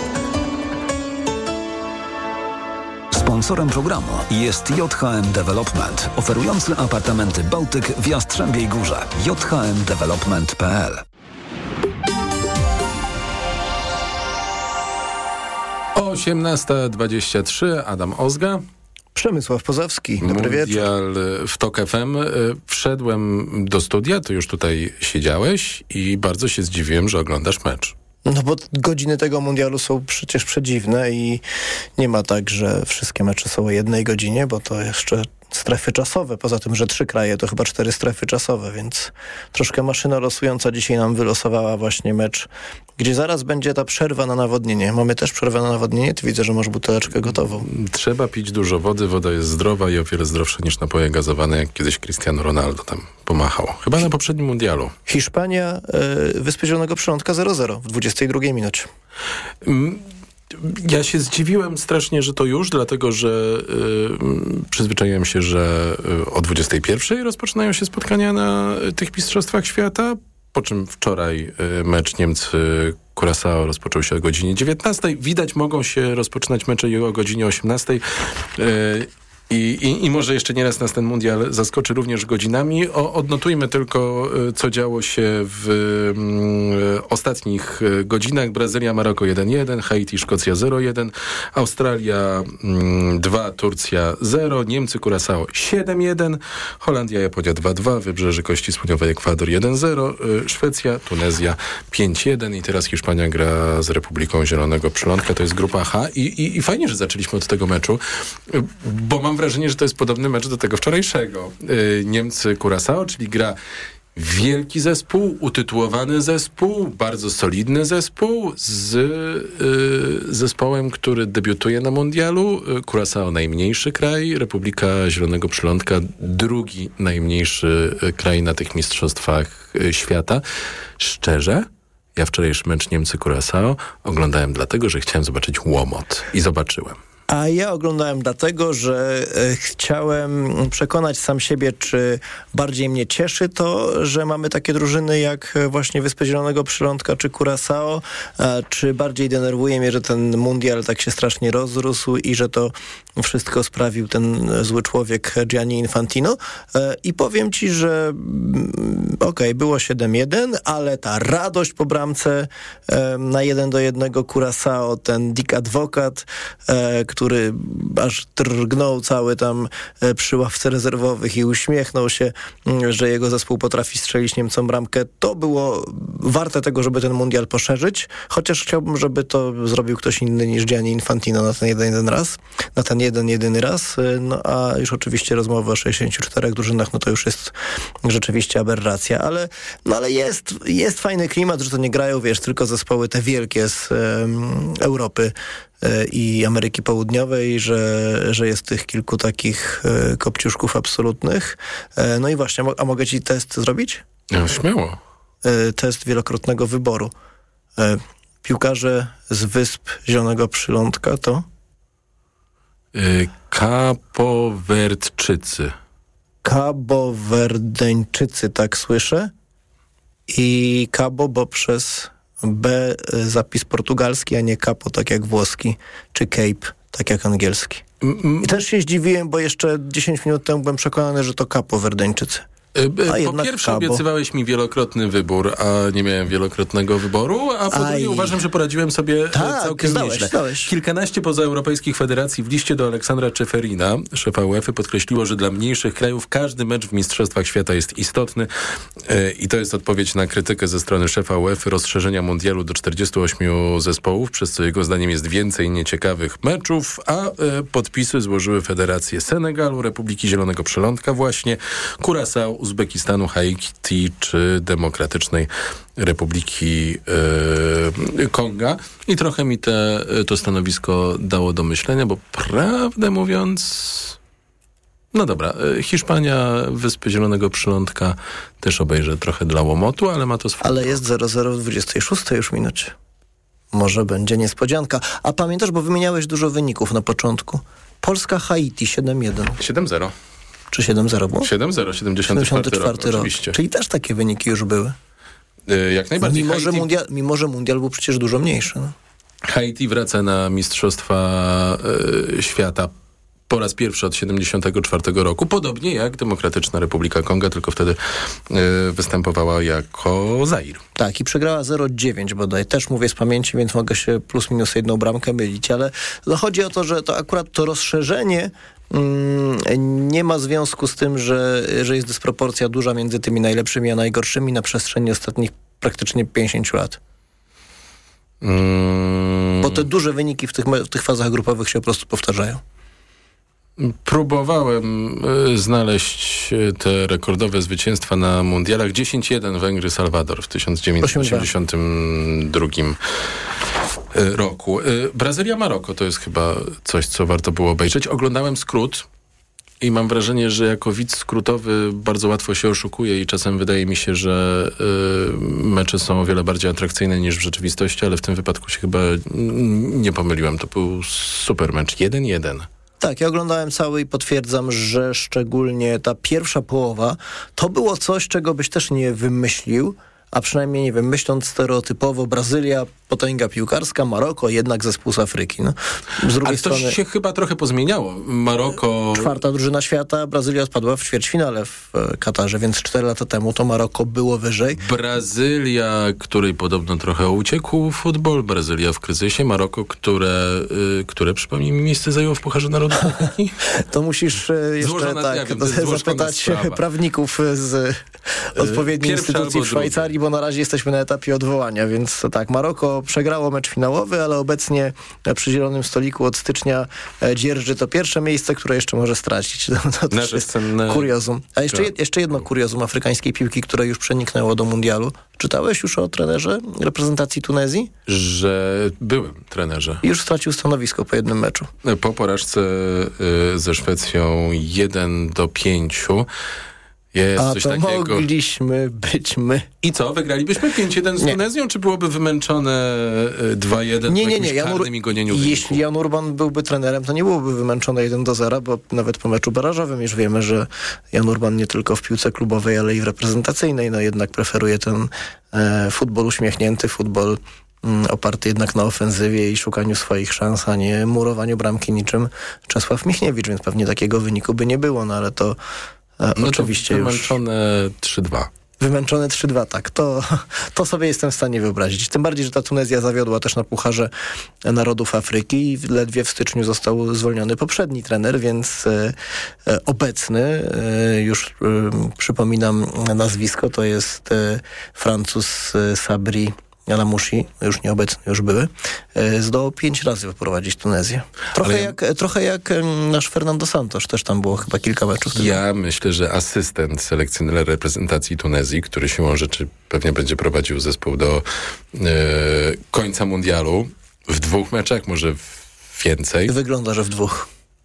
Sponsorem programu jest J H M Development, oferujący apartamenty Bałtyk w Jastrzębiej Górze. j h m development kropka p l. osiemnasta dwadzieścia trzy, Adam Ozga. Przemysław Pozowski, dobry Mundial wieczór. w TOK F M. Wszedłem do studia, ty już tutaj siedziałeś i bardzo się zdziwiłem, że oglądasz mecz. No bo godziny tego mundialu są przecież przedziwne i nie ma tak, że wszystkie mecze są o jednej godzinie, bo to jeszcze strefy czasowe. Poza tym, że trzy kraje to chyba cztery strefy czasowe, więc troszkę maszyna losująca dzisiaj nam wylosowała właśnie mecz, gdzie zaraz będzie ta przerwa na nawodnienie. Mamy też przerwę na nawodnienie? Ty widzę, że masz buteleczkę gotową. Trzeba pić dużo wody, woda jest zdrowa i o wiele zdrowsza niż napoje gazowane, jak kiedyś Cristiano Ronaldo tam pomachał. Chyba na poprzednim mundialu. Hiszpania, y, Wyspy Zielonego Przylądka zero zero w dwudziestej drugiej minucie. Mm. Ja się zdziwiłem strasznie, że to już, dlatego że y, przyzwyczaiłem się, że y, o dwudziestej pierwszej rozpoczynają się spotkania na y, tych Mistrzostwach Świata, po czym wczoraj y, mecz Niemcy-Curaçao rozpoczął się o godzinie dziewiętnastej. Widać, mogą się rozpoczynać mecze i o godzinie osiemnastej. Y, I, i, I może jeszcze nieraz nas ten mundial zaskoczy również godzinami. O, odnotujmy tylko, co działo się w mm, ostatnich godzinach. Brazylia, Maroko jeden jeden, Haiti, Szkocja zero jeden, Australia mm, dwa, Turcja zero, Niemcy, Curaçao siedem jeden, Holandia, Japonia dwa dwa, Wybrzeże Kości Słoniowej, Ekwador jeden zero, y, Szwecja, Tunezja pięć jeden i teraz Hiszpania gra z Republiką Zielonego Przylądka. To jest grupa H i, i, i fajnie, że zaczęliśmy od tego meczu, bo mam wrażenie, że to jest podobny mecz do tego wczorajszego. Yy, Niemcy-Curaçao, czyli gra wielki zespół, utytułowany zespół, bardzo solidny zespół z yy, zespołem, który debiutuje na mundialu. Curaçao najmniejszy kraj, Republika Zielonego Przylądka drugi najmniejszy kraj na tych mistrzostwach świata. Szczerze, ja wczorajszy mecz Niemcy-Curaçao oglądałem dlatego, że chciałem zobaczyć łomot i zobaczyłem. A ja oglądałem dlatego, że e, chciałem przekonać sam siebie, czy bardziej mnie cieszy to, że mamy takie drużyny jak właśnie Wyspy Zielonego Przylądka czy Curaçao, e, czy bardziej denerwuje mnie, że ten mundial tak się strasznie rozrósł i że to wszystko sprawił ten zły człowiek Gianni Infantino. E, I powiem ci, że okej, okay, było siedem jeden, ale ta radość po bramce e, na jeden do jednego Curaçao, ten Dick Advocat, e, który aż drgnął cały tam przy ławce rezerwowych i uśmiechnął się, że jego zespół potrafi strzelić Niemcom bramkę. To było warte tego, żeby ten mundial poszerzyć, chociaż chciałbym, żeby to zrobił ktoś inny niż Gianni Infantino na ten jeden, jeden raz, na ten jeden, jedyny raz. No a już oczywiście rozmowa o sześćdziesięciu czterech drużynach, no to już jest rzeczywiście aberracja, ale, no ale jest, jest fajny klimat, że to nie grają, wiesz, tylko zespoły te wielkie z um, Europy i Ameryki Południowej, że, że jest tych kilku takich e, kopciuszków absolutnych. E, no i właśnie, a mogę ci test zrobić? No, śmiało. E, test wielokrotnego wyboru. E, piłkarze z Wysp Zielonego Przylądka to? Y, Kapowerdczycy. Kabowerdeńczycy, tak słyszę. I Cabo, bo przez B zapis portugalski, a nie capo, tak jak włoski, czy cape, tak jak angielski. I też się zdziwiłem, bo jeszcze dziesięć minut temu byłem przekonany, że to Kapowerdeńczycy. A po pierwsze Cabo. Obiecywałeś mi wielokrotny wybór, a nie miałem wielokrotnego wyboru, a po drugie uważam, że poradziłem sobie tak, całkiem zdałeś, nieźle. Zdałeś. Kilkanaście pozaeuropejskich federacji w liście do Aleksandra Czeferina, szefa UEFA, podkreśliło, że dla mniejszych krajów każdy mecz w Mistrzostwach Świata jest istotny i to jest odpowiedź na krytykę ze strony szefa UEFA rozszerzenia mundialu do czterdziestu ośmiu zespołów, przez co jego zdaniem jest więcej nieciekawych meczów, a podpisy złożyły federacje Senegalu, Republiki Zielonego Przylądka właśnie, Curaçao, Uzbekistanu, Haiti czy Demokratycznej Republiki yy, Konga. I trochę mi te, to stanowisko dało do myślenia, bo prawdę mówiąc... No dobra, Hiszpania, Wyspy Zielonego Przylądka też obejrzę trochę dla łomotu, ale ma to swój... Ale jest zero zero w dwudziestej szóstej już minucie. Może będzie niespodzianka. A pamiętasz, bo wymieniałeś dużo wyników na początku. Polska, Haiti siedem jeden. siedem zero. Czy siedem zero było? siedem zero, siedemdziesiąty czwarty rok, rok, oczywiście. Czyli też takie wyniki już były. Yy, jak najbardziej. Mimo, Haiti... że mundial, mimo, że mundial był przecież dużo mniejszy. No. Haiti wraca na Mistrzostwa yy, Świata po raz pierwszy od siedemdziesiątego czwartego roku, podobnie jak Demokratyczna Republika Konga, tylko wtedy yy, występowała jako Zair. Tak, i przegrała zero dziewięć bodaj. Też mówię z pamięci, więc mogę się plus minus jedną bramkę mylić, ale no chodzi o to, że to akurat to rozszerzenie mm, nie ma związku z tym, że, że jest dysproporcja duża między tymi najlepszymi a najgorszymi na przestrzeni ostatnich praktycznie pięćdziesięciu lat. Mm. Bo te duże wyniki w tych, w tych fazach grupowych się po prostu powtarzają. Próbowałem y, znaleźć te rekordowe zwycięstwa na mundialach. dziesięć jeden Węgry, Salwador w tysiąc dziewięćset osiemdziesiątym drugim roku. Y, Brazylia, Maroko to jest chyba coś, co warto było obejrzeć. Oglądałem skrót i mam wrażenie, że jako widz skrótowy bardzo łatwo się oszukuje i czasem wydaje mi się, że y, mecze są o wiele bardziej atrakcyjne niż w rzeczywistości, ale w tym wypadku się chyba nie pomyliłem. To był super mecz. jeden jeden. Tak, ja oglądałem cały i potwierdzam, że szczególnie ta pierwsza połowa to było coś, czego byś też nie wymyślił, a przynajmniej, nie wiem, myśląc stereotypowo, Brazylia, potęga piłkarska, Maroko, jednak zespół z Afryki. No. Z drugiej Ale to strony się chyba trochę pozmieniało. Maroko... Czwarta drużyna świata, Brazylia odpadła w ćwierćfinale w Katarze, więc cztery lata temu to Maroko było wyżej. Brazylia, której podobno trochę uciekł futbol, Brazylia w kryzysie, Maroko, które, y, które przypomnij mi, miejsce zajęło w Pucharze Narodów Afryki. To musisz y, jeszcze Złożona, tak, ja wiem, zapytać sprawa. prawników z odpowiedniej Pierwsza instytucji w Szwajcarii, bo na razie jesteśmy na etapie odwołania, więc tak, Maroko przegrało mecz finałowy, ale obecnie przy zielonym stoliku od stycznia dzierży to pierwsze miejsce, które jeszcze może stracić. No, to też jest kuriozum. A jeszcze, jed, jeszcze jedno kuriozum afrykańskiej piłki, które już przeniknęło do mundialu. Czytałeś już o trenerze reprezentacji Tunezji? Że byłem trenerze. Już stracił stanowisko po jednym meczu. Po porażce y, ze Szwecją jeden do pięciu. Jest A coś to takiego. mogliśmy być my. I co? Wygralibyśmy pięć jeden z Tunezją, czy byłoby wymęczone dwa jeden nie, po nie, jakimś nie. karnym i gonieniu Jeśli wyniku? Jan Urban byłby trenerem, to nie byłoby wymęczone jeden do zera, bo nawet po meczu barażowym już wiemy, że Jan Urban nie tylko w piłce klubowej, ale i w reprezentacyjnej, no jednak preferuje ten e, futbol uśmiechnięty, futbol mm, oparty jednak na ofensywie i szukaniu swoich szans, a nie murowaniu bramki niczym Czesław Michniewicz, więc pewnie takiego wyniku by nie było, no ale to No oczywiście to wymęczone już... trzy dwa. Wymęczone trzy dwa, tak. To, to sobie jestem w stanie wyobrazić. Tym bardziej, że ta Tunezja zawiodła też na Pucharze Narodów Afryki i ledwie w styczniu został zwolniony poprzedni trener, więc e, e, obecny, e, już e, przypominam nazwisko, to jest e, Francuz e, Sabri Alamouchi, już nieobecny, już były, zdołał pięć razy wyprowadzić Tunezję. Trochę, ja... jak, trochę jak nasz Fernando Santos, też tam było chyba kilka meczów. Ja myślę, że asystent selekcjonera reprezentacji Tunezji, który siłą rzeczy pewnie będzie prowadził zespół do e, końca mundialu, w dwóch meczach, może więcej. Wygląda, że w dwóch.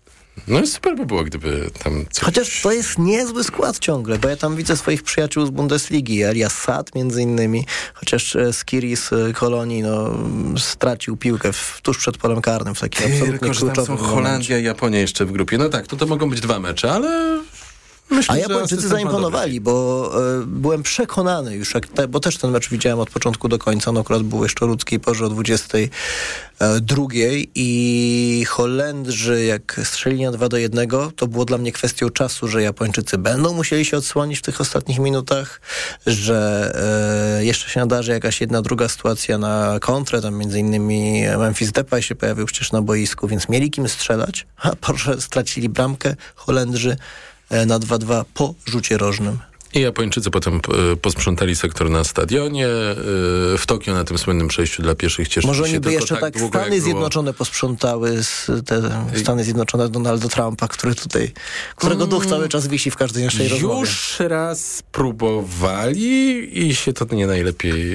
No super by było, gdyby tam coś... Chociaż to jest niezły skład ciągle, bo ja tam widzę swoich przyjaciół z Bundesligi, Elias Sad między innymi, chociaż Skiri z Kolonii no, stracił piłkę w, tuż przed polem karnym w takim absolutnie kluczowym momencie. Holandia i Japonia jeszcze w grupie. No tak, to to mogą być dwa mecze, ale Myślę, A Japończycy zaimponowali, bo y, byłem przekonany już, jak te, bo też ten mecz widziałem od początku do końca, no akurat był jeszcze o ludzkiej porze o dwudziestej drugiej i Holendrzy jak strzelili na dwa do jednego, to było dla mnie kwestią czasu, że Japończycy będą musieli się odsłonić w tych ostatnich minutach, że y, jeszcze się nadarzy jakaś jedna, druga sytuacja na kontrę, tam między innymi Memphis Depay się pojawił przecież na boisku, więc mieli kim strzelać, a proszę, stracili bramkę Holendrzy na dwa dwa po rzucie rożnym. I Japończycy potem posprzątali sektor na stadionie. W Tokio na tym słynnym przejściu dla pieszych cieszyli Może się oni by tylko jeszcze tak, tak długo, Stany Zjednoczone było... posprzątały z te Stany Zjednoczone Donalda Trumpa, który tutaj, którego mm, duch cały czas wisi w każdej naszej rozmowie. Już raz próbowali i się to nie najlepiej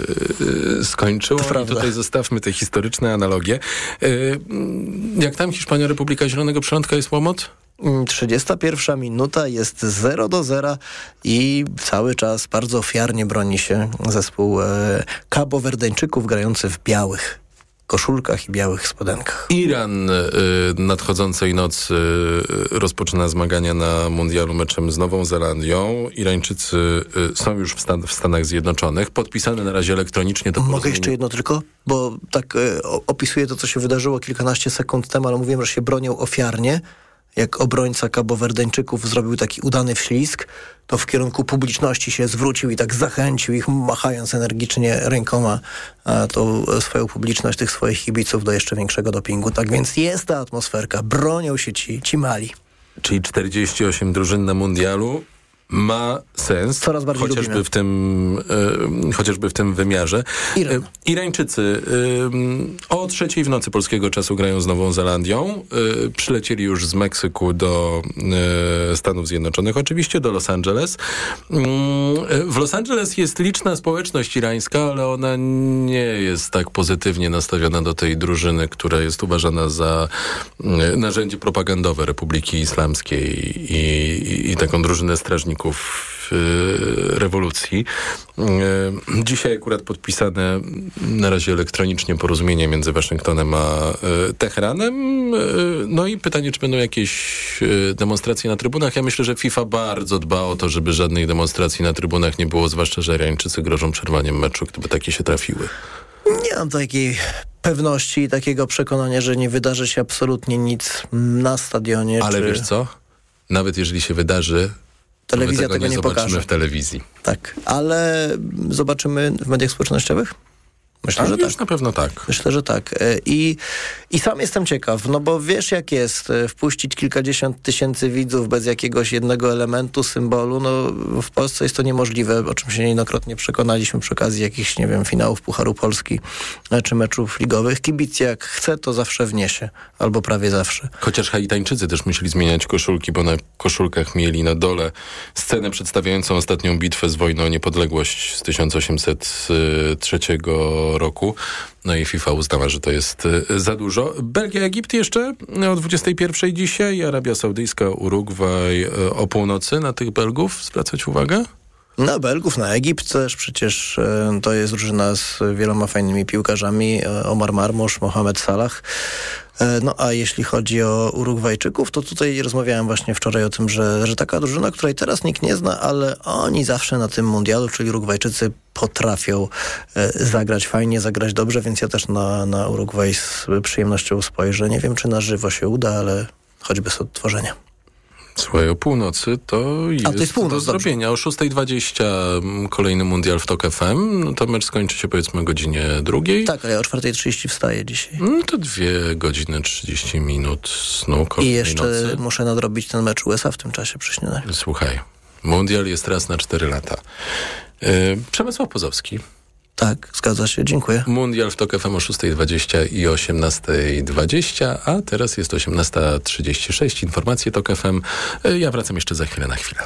yy, skończyło. I tutaj zostawmy te historyczne analogie. Yy, jak tam Hiszpania, Republika Zielonego Przylądka jest łomot? trzydziesta pierwsza minuta, jest zero do zera i cały czas bardzo ofiarnie broni się zespół e, Kabowerdeńczyków grający w białych koszulkach i białych spodenkach. Iran y, nadchodzącej nocy y, rozpoczyna zmagania na mundialu meczem z Nową Zelandią. Irańczycy y, są już w, Stan- w Stanach Zjednoczonych. Podpisane na razie elektronicznie to Mogę porozumienie. jeszcze jedno tylko? Bo tak y, opisuję to, co się wydarzyło kilkanaście sekund temu, ale mówiłem, że się bronią ofiarnie. Jak obrońca Kabowerdeńczyków zrobił taki udany wślizg, to w kierunku publiczności się zwrócił i tak zachęcił ich, machając energicznie rękoma a tą swoją publiczność, tych swoich kibiców do jeszcze większego dopingu. Tak więc jest ta atmosferka, bronią się ci, ci mali. Czyli czterdzieści osiem drużyn na mundialu ma sens. Coraz bardziej chociażby lubimy. w tym y, chociażby w tym wymiarze. Iran. Irańczycy y, o trzeciej w nocy polskiego czasu grają z Nową Zelandią. Y, przylecieli już z Meksyku do y, Stanów Zjednoczonych, oczywiście do Los Angeles. Y, w Los Angeles jest liczna społeczność irańska, ale ona nie jest tak pozytywnie nastawiona do tej drużyny, która jest uważana za y, narzędzie propagandowe Republiki Islamskiej i, i, i taką drużynę strażników rewolucji. Dzisiaj akurat podpisane na razie elektronicznie porozumienie między Waszyngtonem a Teheranem. No i pytanie, czy będą jakieś demonstracje na trybunach. Ja myślę, że FIFA bardzo dba o to, żeby żadnej demonstracji na trybunach nie było, zwłaszcza, że Irańczycy grożą przerwaniem meczu, gdyby takie się trafiły. Nie mam takiej pewności i takiego przekonania, że nie wydarzy się absolutnie nic na stadionie. Ale czy... wiesz co? Nawet jeżeli się wydarzy, telewizja tego, tego nie, nie zobaczymy pokaże w telewizji. Tak, ale zobaczymy w mediach społecznościowych? Myślę, A że już tak. na pewno tak. Myślę, że tak. I, I sam jestem ciekaw, no bo wiesz jak jest, wpuścić kilkadziesiąt tysięcy widzów bez jakiegoś jednego elementu, symbolu, no w Polsce jest to niemożliwe, o czym się niejednokrotnie przekonaliśmy przy okazji jakichś, nie wiem, finałów Pucharu Polski czy meczów ligowych. Kibic jak chce, to zawsze wniesie, albo prawie zawsze. Chociaż Haitańczycy też musieli zmieniać koszulki, bo na koszulkach mieli na dole scenę przedstawiającą ostatnią bitwę z wojną o niepodległość z tysiąc osiemset trzeciego roku. No i FIFA uznała, że to jest za dużo. Belgia, Egipt jeszcze o dwudziestej pierwszej dzisiaj, Arabia Saudyjska, Urugwaj o północy. Na tych Belgów zwracać uwagę? Na Belgów, na Egipt też przecież e, to jest drużyna z wieloma fajnymi piłkarzami. E, Omar Marmusz, Mohamed Salah. E, no a jeśli chodzi o Urugwajczyków, to tutaj rozmawiałem właśnie wczoraj o tym, że, że taka drużyna, której teraz nikt nie zna, ale oni zawsze na tym mundialu, czyli Urugwajczycy, potrafią e, zagrać fajnie, zagrać dobrze, więc ja też na, na Urugwaj z przyjemnością spojrzę. Nie wiem, czy na żywo się uda, ale choćby z odtworzenia. Słuchaj, o północy to jest, A, to jest północ, do zrobienia. Dobrze. O szóstej dwadzieścia kolejny mundial w Tok F M. No to mecz skończy się powiedzmy o godzinie drugiej. Tak, ale ja o czwartej trzydzieści wstaję dzisiaj. No to dwie godziny trzydzieści minut snu. I jeszcze nocy. muszę nadrobić ten mecz U S A w tym czasie przy śniadaniu. Słuchaj, mundial jest raz na cztery lata. Yy, Przemysław Pozowski. Tak, zgadza się, dziękuję. Mundial w Tok F M o szóstej dwadzieścia i osiemnastej dwadzieścia, a teraz jest osiemnasta trzydzieści sześć. Informacje Tok F M. Ja wracam jeszcze za chwilę na chwilę.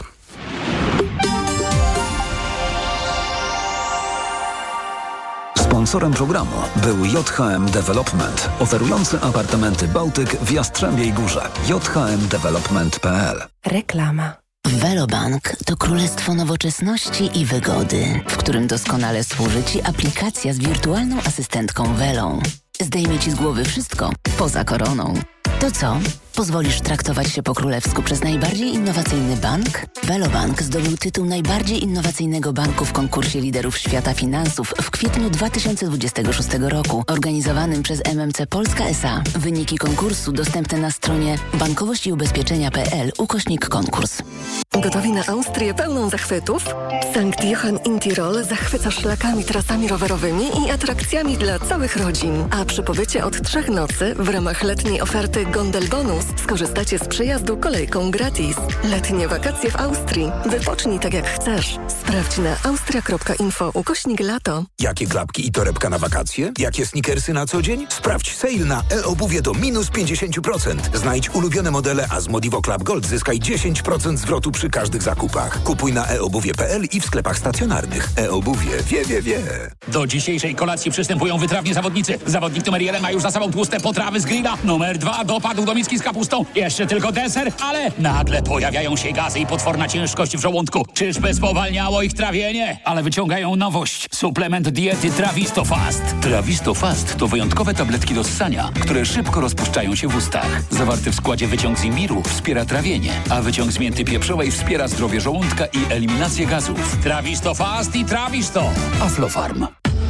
Sponsorem programu był J H M Development, oferujący apartamenty Bałtyk w Jastrzębiej Górze. j h m development kropka p l. Reklama. Velobank to królestwo nowoczesności i wygody, w którym doskonale służy Ci aplikacja z wirtualną asystentką Velą. Zdejmie Ci z głowy wszystko poza koroną. To co? Pozwolisz traktować się po królewsku przez najbardziej innowacyjny bank? Velobank zdobył tytuł najbardziej innowacyjnego banku w konkursie liderów świata finansów w kwietniu dwa tysiące dwudziestego szóstego roku, organizowanym przez M M C Polska S A. Wyniki konkursu dostępne na stronie bankowość i ubezpieczenia kropka p l ukośnik konkurs. Gotowi na Austrię pełną zachwytów? Sankt Johann in Tirol zachwyca szlakami, trasami rowerowymi i atrakcjami dla całych rodzin. A przy pobycie od trzech nocy w ramach letniej oferty Gondel Bonus skorzystacie z przyjazdu kolejką gratis. Letnie wakacje w Austrii. Wypocznij tak jak chcesz. Sprawdź na austria kropka info ukośnik lato. Jakie klapki i torebka na wakacje? Jakie sneakersy na co dzień? Sprawdź sale na e-obuwie do minus pięćdziesiąt procent. Znajdź ulubione modele, a z Modivo Club Gold zyskaj dziesięć procent zwrotu przy każdych zakupach. Kupuj na e obuwie kropka p l i w sklepach stacjonarnych. E-obuwie wie, wie, wie. Do dzisiejszej kolacji przystępują wytrawni zawodnicy. Zawodnik numer jeden ma już za sobą tłuste potrawy z grilla. Numer dwa dopadł do miski z kapustą. Jeszcze tylko deser, ale nagle pojawiają się gazy i potworna ciężkość w żołądku. Czyżby spowalniało ich trawienie? Ale wyciągają nowość. Suplement diety Trawisto Fast. Trawisto Fast to wyjątkowe tabletki do ssania, które szybko rozpuszczają się w ustach. Zawarty w składzie wyciąg z imbiru wspiera trawienie, a wyciąg z mięty pieprzowej wspiera zdrowie żołądka i eliminację gazów. Trawisto Fast i Trawisto. Aflofarm.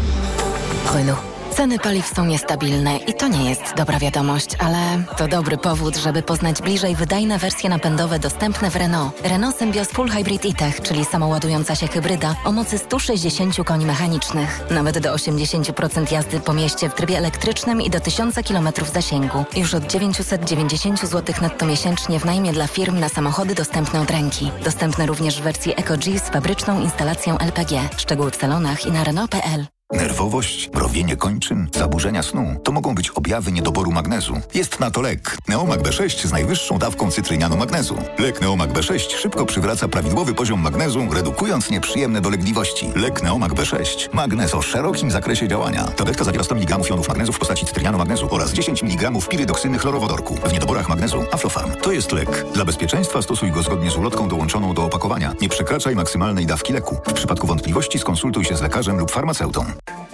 Renault. Ceny paliw są niestabilne i to nie jest dobra wiadomość, ale to dobry powód, żeby poznać bliżej wydajne wersje napędowe dostępne w Renault. Renault Symbioz Full Hybrid e-Tech, czyli samoładująca się hybryda o mocy sto sześćdziesiąt koni mechanicznych. Nawet do osiemdziesiąt procent jazdy po mieście w trybie elektrycznym i do tysiąc kilometrów zasięgu. Już od dziewięćset dziewięćdziesiąt złotych netto miesięcznie w najmie dla firm na samochody dostępne od ręki. Dostępne również w wersji EcoG z fabryczną instalacją L P G. Szczegóły w salonach i na Renault kropka p l. Nerwowość, mrowienie kończyn, zaburzenia snu to mogą być objawy niedoboru magnezu. Jest na to lek Neomag B sześć z najwyższą dawką cytrynianu magnezu. Lek Neomag B sześć szybko przywraca prawidłowy poziom magnezu, redukując nieprzyjemne dolegliwości. Lek Neomag B sześć. Magnez o szerokim zakresie działania. Tabletka zawiera sto miligramów jonów magnezu w postaci cytrynianu magnezu oraz dziesięć miligramów pirydoksyny chlorowodorku. W niedoborach magnezu Aflofarm. To jest lek. Dla bezpieczeństwa stosuj go zgodnie z ulotką dołączoną do opakowania. Nie przekraczaj maksymalnej dawki leku. W przypadku wątpliwości skonsultuj się z lekarzem lub farmaceutą.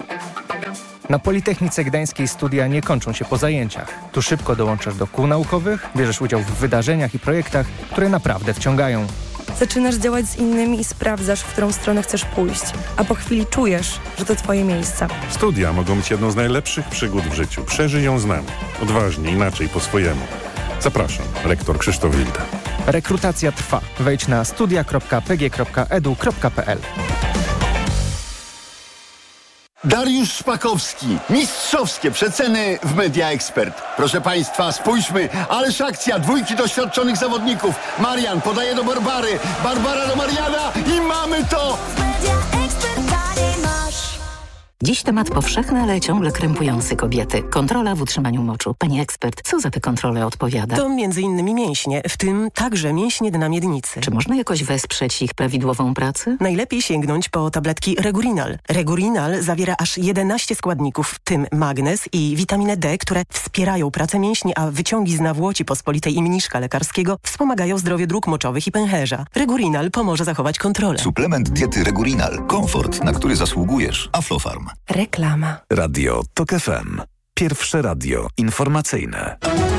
Na Politechnice Gdańskiej studia nie kończą się po zajęciach. Tu szybko dołączasz do kół naukowych, bierzesz udział w wydarzeniach i projektach, które naprawdę wciągają. Zaczynasz działać z innymi i sprawdzasz, w którą stronę chcesz pójść, a po chwili czujesz, że to twoje miejsce. Studia mogą być jedną z najlepszych przygód w życiu. Przeżyj ją z nami. Odważnie, inaczej, po swojemu. Zapraszam, rektor Krzysztof Wilda. Rekrutacja trwa. Wejdź na studia kropka p g kropka e d u kropka p l. Dariusz Szpakowski. Mistrzowskie przeceny w Media Expert. Proszę Państwa, spójrzmy, ależ akcja dwójki doświadczonych zawodników. Marian podaje do Barbary, Barbara do Mariana i mamy to! Dziś temat powszechny, ale ciągle krępujący kobiety. Kontrola w utrzymaniu moczu. Pani ekspert, co za te kontrole odpowiada? To między innymi mięśnie, w tym także mięśnie dna miednicy. Czy można jakoś wesprzeć ich prawidłową pracę? Najlepiej sięgnąć po tabletki Regurinal. Regurinal zawiera aż jedenaście składników, w tym magnez i witaminę D, które wspierają pracę mięśni, a wyciągi z nawłoci pospolitej i mniszka lekarskiego wspomagają zdrowie dróg moczowych i pęcherza. Regurinal pomoże zachować kontrolę. Suplement diety Regurinal. Komfort, na który zasługujesz. Aflofarm. Reklama. Radio Tok F M. Pierwsze radio informacyjne.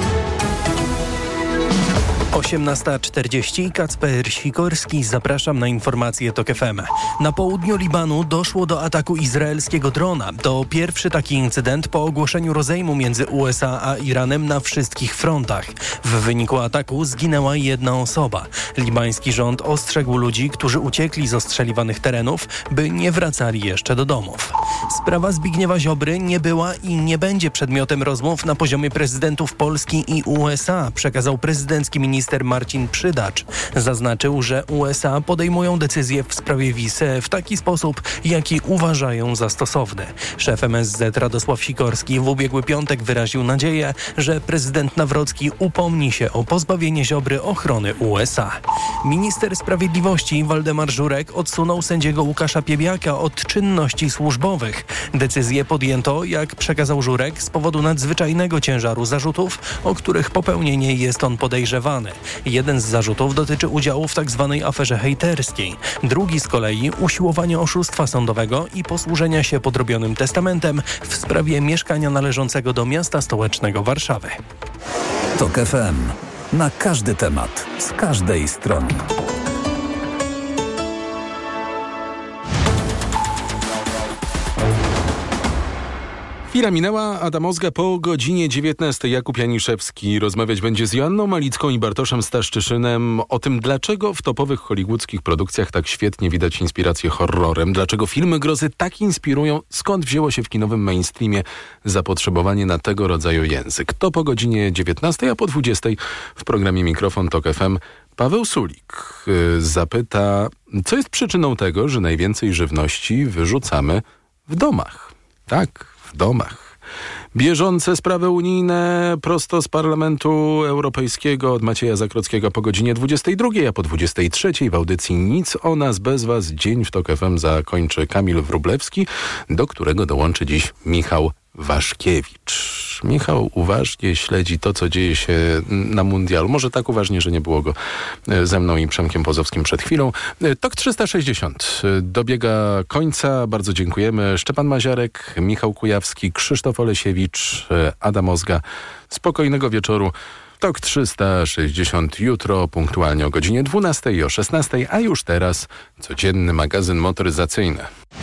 osiemnasta czterdzieści, Kacper Sikorski, zapraszam na informacje Tok F M. Na południu Libanu doszło do ataku izraelskiego drona. To pierwszy taki incydent po ogłoszeniu rozejmu między U S A a Iranem na wszystkich frontach. W wyniku ataku zginęła jedna osoba. Libański rząd ostrzegł ludzi, którzy uciekli z ostrzeliwanych terenów, by nie wracali jeszcze do domów. Sprawa Zbigniewa Ziobry nie była i nie będzie przedmiotem rozmów na poziomie prezydentów Polski i U S A, przekazał prezydencki minister Minister Marcin Przydacz. Zaznaczył, że U S A podejmują decyzje w sprawie wiz w taki sposób, jaki uważają za stosowny. Szef M S Z Radosław Sikorski w ubiegły piątek wyraził nadzieję, że prezydent Nawrocki upomni się o pozbawienie Ziobry ochrony U S A. Minister Sprawiedliwości Waldemar Żurek odsunął sędziego Łukasza Piebiaka od czynności służbowych. Decyzję podjęto, jak przekazał Żurek, z powodu nadzwyczajnego ciężaru zarzutów, o których popełnienie jest on podejrzewany. Jeden z zarzutów dotyczy udziału w tzw. aferze hejterskiej. Drugi z kolei usiłowanie oszustwa sądowego i posłużenia się podrobionym testamentem w sprawie mieszkania należącego do miasta stołecznego Warszawy. Tok F M. Na każdy temat, z każdej strony. Chwila minęła, a ta Mozga po godzinie dziewiętnastej. Jakub Janiszewski rozmawiać będzie z Joanną Malicką i Bartoszem Staszczyszynem o tym, dlaczego w topowych hollywoodzkich produkcjach tak świetnie widać inspirację horrorem, dlaczego filmy grozy tak inspirują, skąd wzięło się w kinowym mainstreamie zapotrzebowanie na tego rodzaju język. To po godzinie dziewiętnastej, a po dwudziestej w programie Mikrofon Tok F M Paweł Sulik zapyta, co jest przyczyną tego, że najwięcej żywności wyrzucamy w domach. Tak, w domach. Bieżące sprawy unijne prosto z Parlamentu Europejskiego od Macieja Zakrockiego po godzinie dwudziestej drugiej, a po dwudziestej trzeciej w audycji Nic o nas bez was. Dzień w Tok F M zakończy Kamil Wróblewski, do którego dołączy dziś Michał Waszkiewicz. Michał uważnie śledzi to, co dzieje się na mundialu. Może tak uważnie, że nie było go ze mną i Przemkiem Pozowskim przed chwilą. Tok trzysta sześćdziesiąt dobiega końca. Bardzo dziękujemy. Szczepan Maziarek, Michał Kujawski, Krzysztof Olesiewicz, Adam Ozga. Spokojnego wieczoru. Tok trzysta sześćdziesiąt jutro, punktualnie o godzinie dwunastej i o szesnastej, a już teraz codzienny magazyn motoryzacyjny.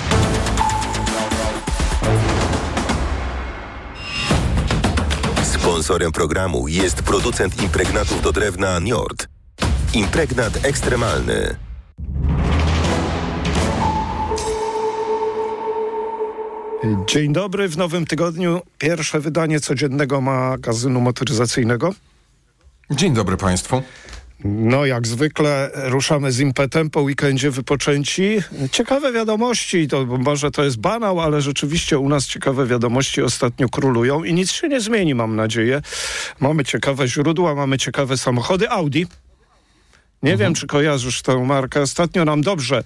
Sponsorem programu jest producent impregnatów do drewna Njord. Impregnat ekstremalny. Dzień dobry, w nowym tygodniu pierwsze wydanie codziennego magazynu motoryzacyjnego. Dzień dobry Państwu. No jak zwykle ruszamy z impetem po weekendzie wypoczęci. Ciekawe wiadomości, to może to jest banał, ale rzeczywiście u nas ciekawe wiadomości ostatnio królują i nic się nie zmieni, mam nadzieję. Mamy ciekawe źródła, mamy ciekawe samochody. Audi. Nie mhm. wiem, czy kojarzysz tę markę. Ostatnio nam dobrze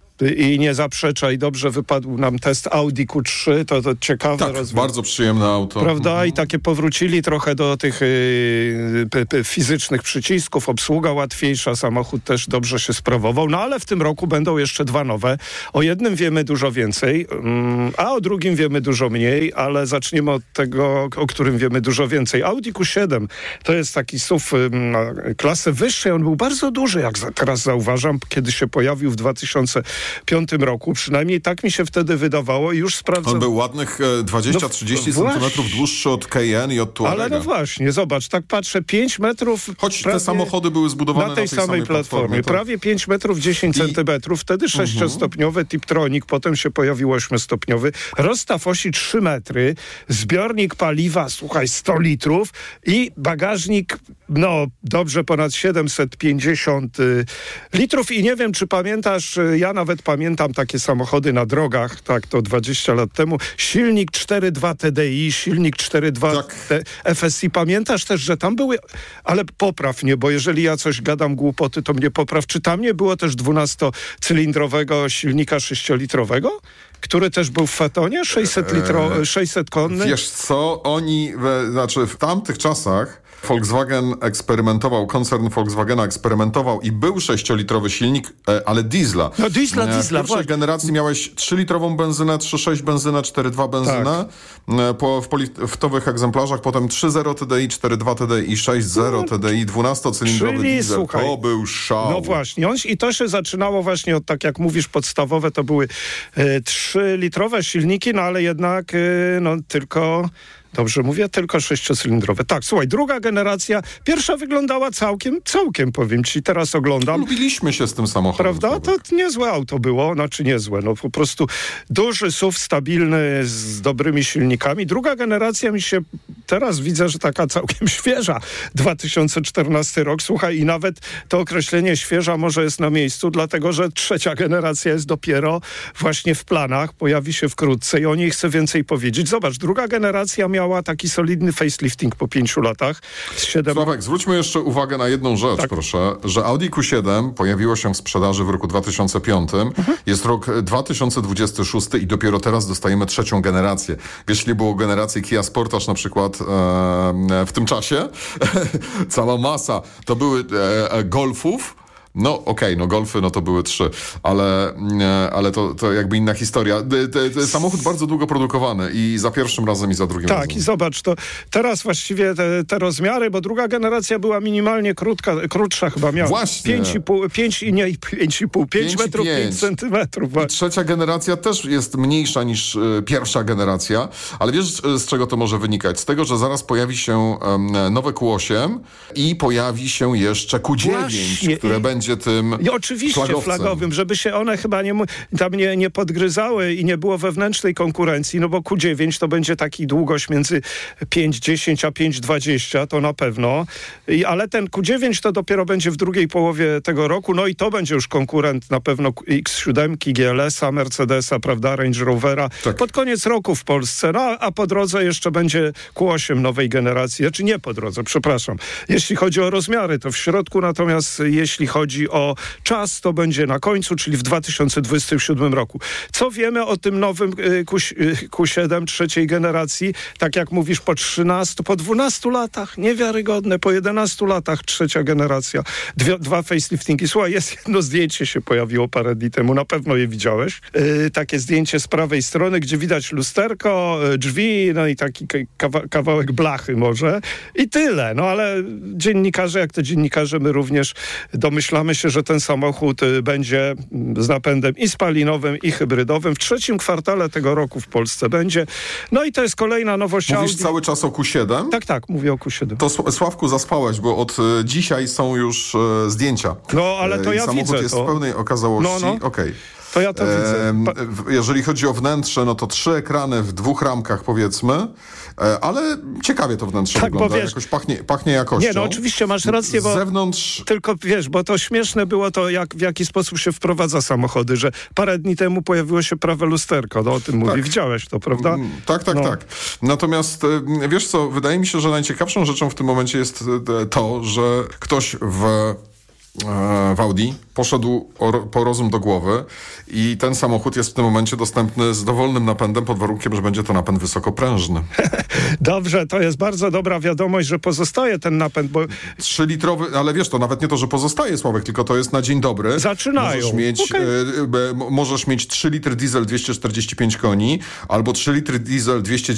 i nie zaprzecza i dobrze wypadł nam test Audi Q trzy, to, to ciekawe tak, rozwiązanie. Bardzo przyjemne auto. Prawda? Mhm. I takie powrócili trochę do tych y, y, y, fizycznych przycisków, obsługa łatwiejsza, samochód też dobrze się sprawował, no ale w tym roku będą jeszcze dwa nowe. O jednym wiemy dużo więcej, mm, a o drugim wiemy dużo mniej, ale zaczniemy od tego, o którym wiemy dużo więcej. Audi Q siedem to jest taki S U V na klasę wyższej, on był bardzo duży, jak za, teraz zauważam, kiedy się pojawił w dwa tysiące piątym roku, przynajmniej tak mi się wtedy wydawało i już sprawdzam. On był ładnych dwadzieścia trzydzieści no, centymetrów dłuższy od Cayenne i od Touarega. Ale no właśnie, zobacz, tak patrzę, pięć metrów... Choć te samochody były zbudowane na tej, na tej samej, samej platformie. platformie to... Prawie pięć metrów dziesięć centymetrów, wtedy sześciostopniowy uh-huh. Tiptronic, potem się pojawił ośmiostopniowy, rozstaw osi trzy metry, zbiornik paliwa, słuchaj, sto litrów i bagażnik, no dobrze ponad siedemset pięćdziesiąt y, litrów i nie wiem, czy pamiętasz, ja nawet pamiętam takie samochody na drogach, tak, to dwadzieścia lat temu. Silnik cztery dwa T D I, silnik cztery dwa tak. F S I. Pamiętasz też, że tam były, ale popraw mnie, bo jeżeli ja coś gadam głupoty, to mnie popraw. Czy tam nie było też dwunastocylindrowego silnika sześciolitrowego? Który też był w Fatonie? sześćset litro, sześćset konny? Wiesz co, oni, we, znaczy w tamtych czasach Volkswagen eksperymentował, koncern Volkswagena eksperymentował i był sześciolitrowy silnik, ale diesla. No diesla, diesla. W pierwszej właśnie. generacji miałeś trzylitrową benzynę, trzy sześć benzynę, cztery dwa benzynę. Tak. Po, w poliftowych egzemplarzach, potem trzy zero T D I, cztery dwa T D I, sześć zero T D I, dwunastocylindrowy Czyli, diesel. Słuchaj, to był szał. No właśnie. On, I to się zaczynało właśnie od, tak jak mówisz, podstawowe to były e, trzylitrowe silniki, no ale jednak e, no tylko... Dobrze mówię, tylko sześciocylindrowe. Tak, słuchaj, druga generacja, pierwsza wyglądała całkiem, całkiem powiem ci, teraz oglądam. Lubiliśmy się z tym samochodem. Prawda? To niezłe auto było, znaczy niezłe, no po prostu duży S U V, stabilny, z dobrymi silnikami. Druga generacja mi się, teraz widzę, że taka całkiem świeża. dwa tysiące czternasty rok, słuchaj, i nawet to określenie świeża może jest na miejscu, dlatego, że trzecia generacja jest dopiero właśnie w planach, pojawi się wkrótce i o niej chcę więcej powiedzieć. Zobacz, druga generacja miała taki solidny facelifting po pięciu latach. Z siedem... Sławek, zwróćmy jeszcze uwagę na jedną rzecz, tak. proszę, że Audi Q siedem pojawiło się w sprzedaży w roku dwa tysiące piątym. Mhm. Jest rok dwa tysiące dwudziesty szósty i dopiero teraz dostajemy trzecią generację. Wiesz, ile było generacji Kia Sportage na przykład e, w tym czasie? Cała masa. To były e, Golfów, No okej, okay, no Golfy no to były trzy, ale, ale to, to jakby inna historia. Te, te, samochód bardzo długo produkowany i za pierwszym razem i za drugim tak, razem. Tak i zobacz, to teraz właściwie te, te rozmiary, bo druga generacja była minimalnie krótka, krótsza chyba miała. Właśnie. pięć i pół, pięć i nie, pięć i pół, pięć metrów, pięć centymetrów. I trzecia generacja też jest mniejsza niż y, pierwsza generacja, ale wiesz z czego to może wynikać? Z tego, że zaraz pojawi się um, nowe Q osiem i pojawi się jeszcze Q dziewięć, Właśnie. które będzie tym I oczywiście flagowcem. flagowym, żeby się one chyba nie, tam nie, nie podgryzały i nie było wewnętrznej konkurencji, no bo Q dziewięć to będzie taki długość między pięć dziesięć a pięć dwadzieścia, to na pewno. I, ale ten Q dziewięć to dopiero będzie w drugiej połowie tego roku, no i to będzie już konkurent na pewno X siedem, G L S-a, Mercedesa, prawda, Range Rovera. Tak. Pod koniec roku w Polsce, no a po drodze jeszcze będzie Q osiem nowej generacji, znaczy nie po drodze, przepraszam. Jeśli chodzi o rozmiary, to w środku, natomiast jeśli chodzi o czas, to będzie na końcu, czyli w dwa tysiące dwudziestym siódmym roku. Co wiemy o tym nowym Q siedem trzeciej generacji? Tak jak mówisz, po trzynastu, po dwunastu latach, niewiarygodne, po jedenastu latach trzecia generacja, Dwie, dwa faceliftingi. Słuchaj, jest jedno zdjęcie się pojawiło parę dni temu, na pewno je widziałeś. Yy, takie zdjęcie z prawej strony, gdzie widać lusterko, yy, drzwi, no i taki kawa, kawałek blachy może i tyle. No ale dziennikarze, jak to dziennikarze, my również domyślamy się, że ten samochód yy, będzie z napędem i spalinowym, i hybrydowym. W trzecim kwartale tego roku w Polsce będzie. No i to jest kolejna nowość. Mówisz Audi. cały czas o Q siedem? Tak, tak, mówię o Q siedem. To Sławku zaspałeś, bo od y, dzisiaj są już y, zdjęcia. No, ale to y, ja samochód widzę jest to. w pełnej okazałości. No, no. Okej. Okay. To ja to widzę. Pa- Jeżeli chodzi o wnętrze, no to trzy ekrany w dwóch ramkach, powiedzmy, e, ale ciekawie to wnętrze tak, wygląda. Wiesz, jakoś pachnie, pachnie jakością. Nie, no oczywiście masz rację, bo z zewnątrz... tylko wiesz, bo to śmieszne było to, jak, w jaki sposób się wprowadza samochody, że parę dni temu pojawiło się prawe lusterko, no o tym mówi. Tak. Widziałeś to, prawda? Tak, tak, no. tak. Natomiast wiesz co, wydaje mi się, że najciekawszą rzeczą w tym momencie jest to, że ktoś w w Audi poszedł po rozum do głowy i ten samochód jest w tym momencie dostępny z dowolnym napędem pod warunkiem, że będzie to napęd wysokoprężny. Dobrze, to jest bardzo dobra wiadomość, że pozostaje ten napęd, bo... trzylitrowy, ale wiesz, to nawet nie to, że pozostaje, Sławek, tylko to jest na dzień dobry. Zaczynają. Możesz mieć, okay. y, y, możesz mieć trzy litry diesel dwieście czterdzieści pięć koni albo trzy litry diesel dwieście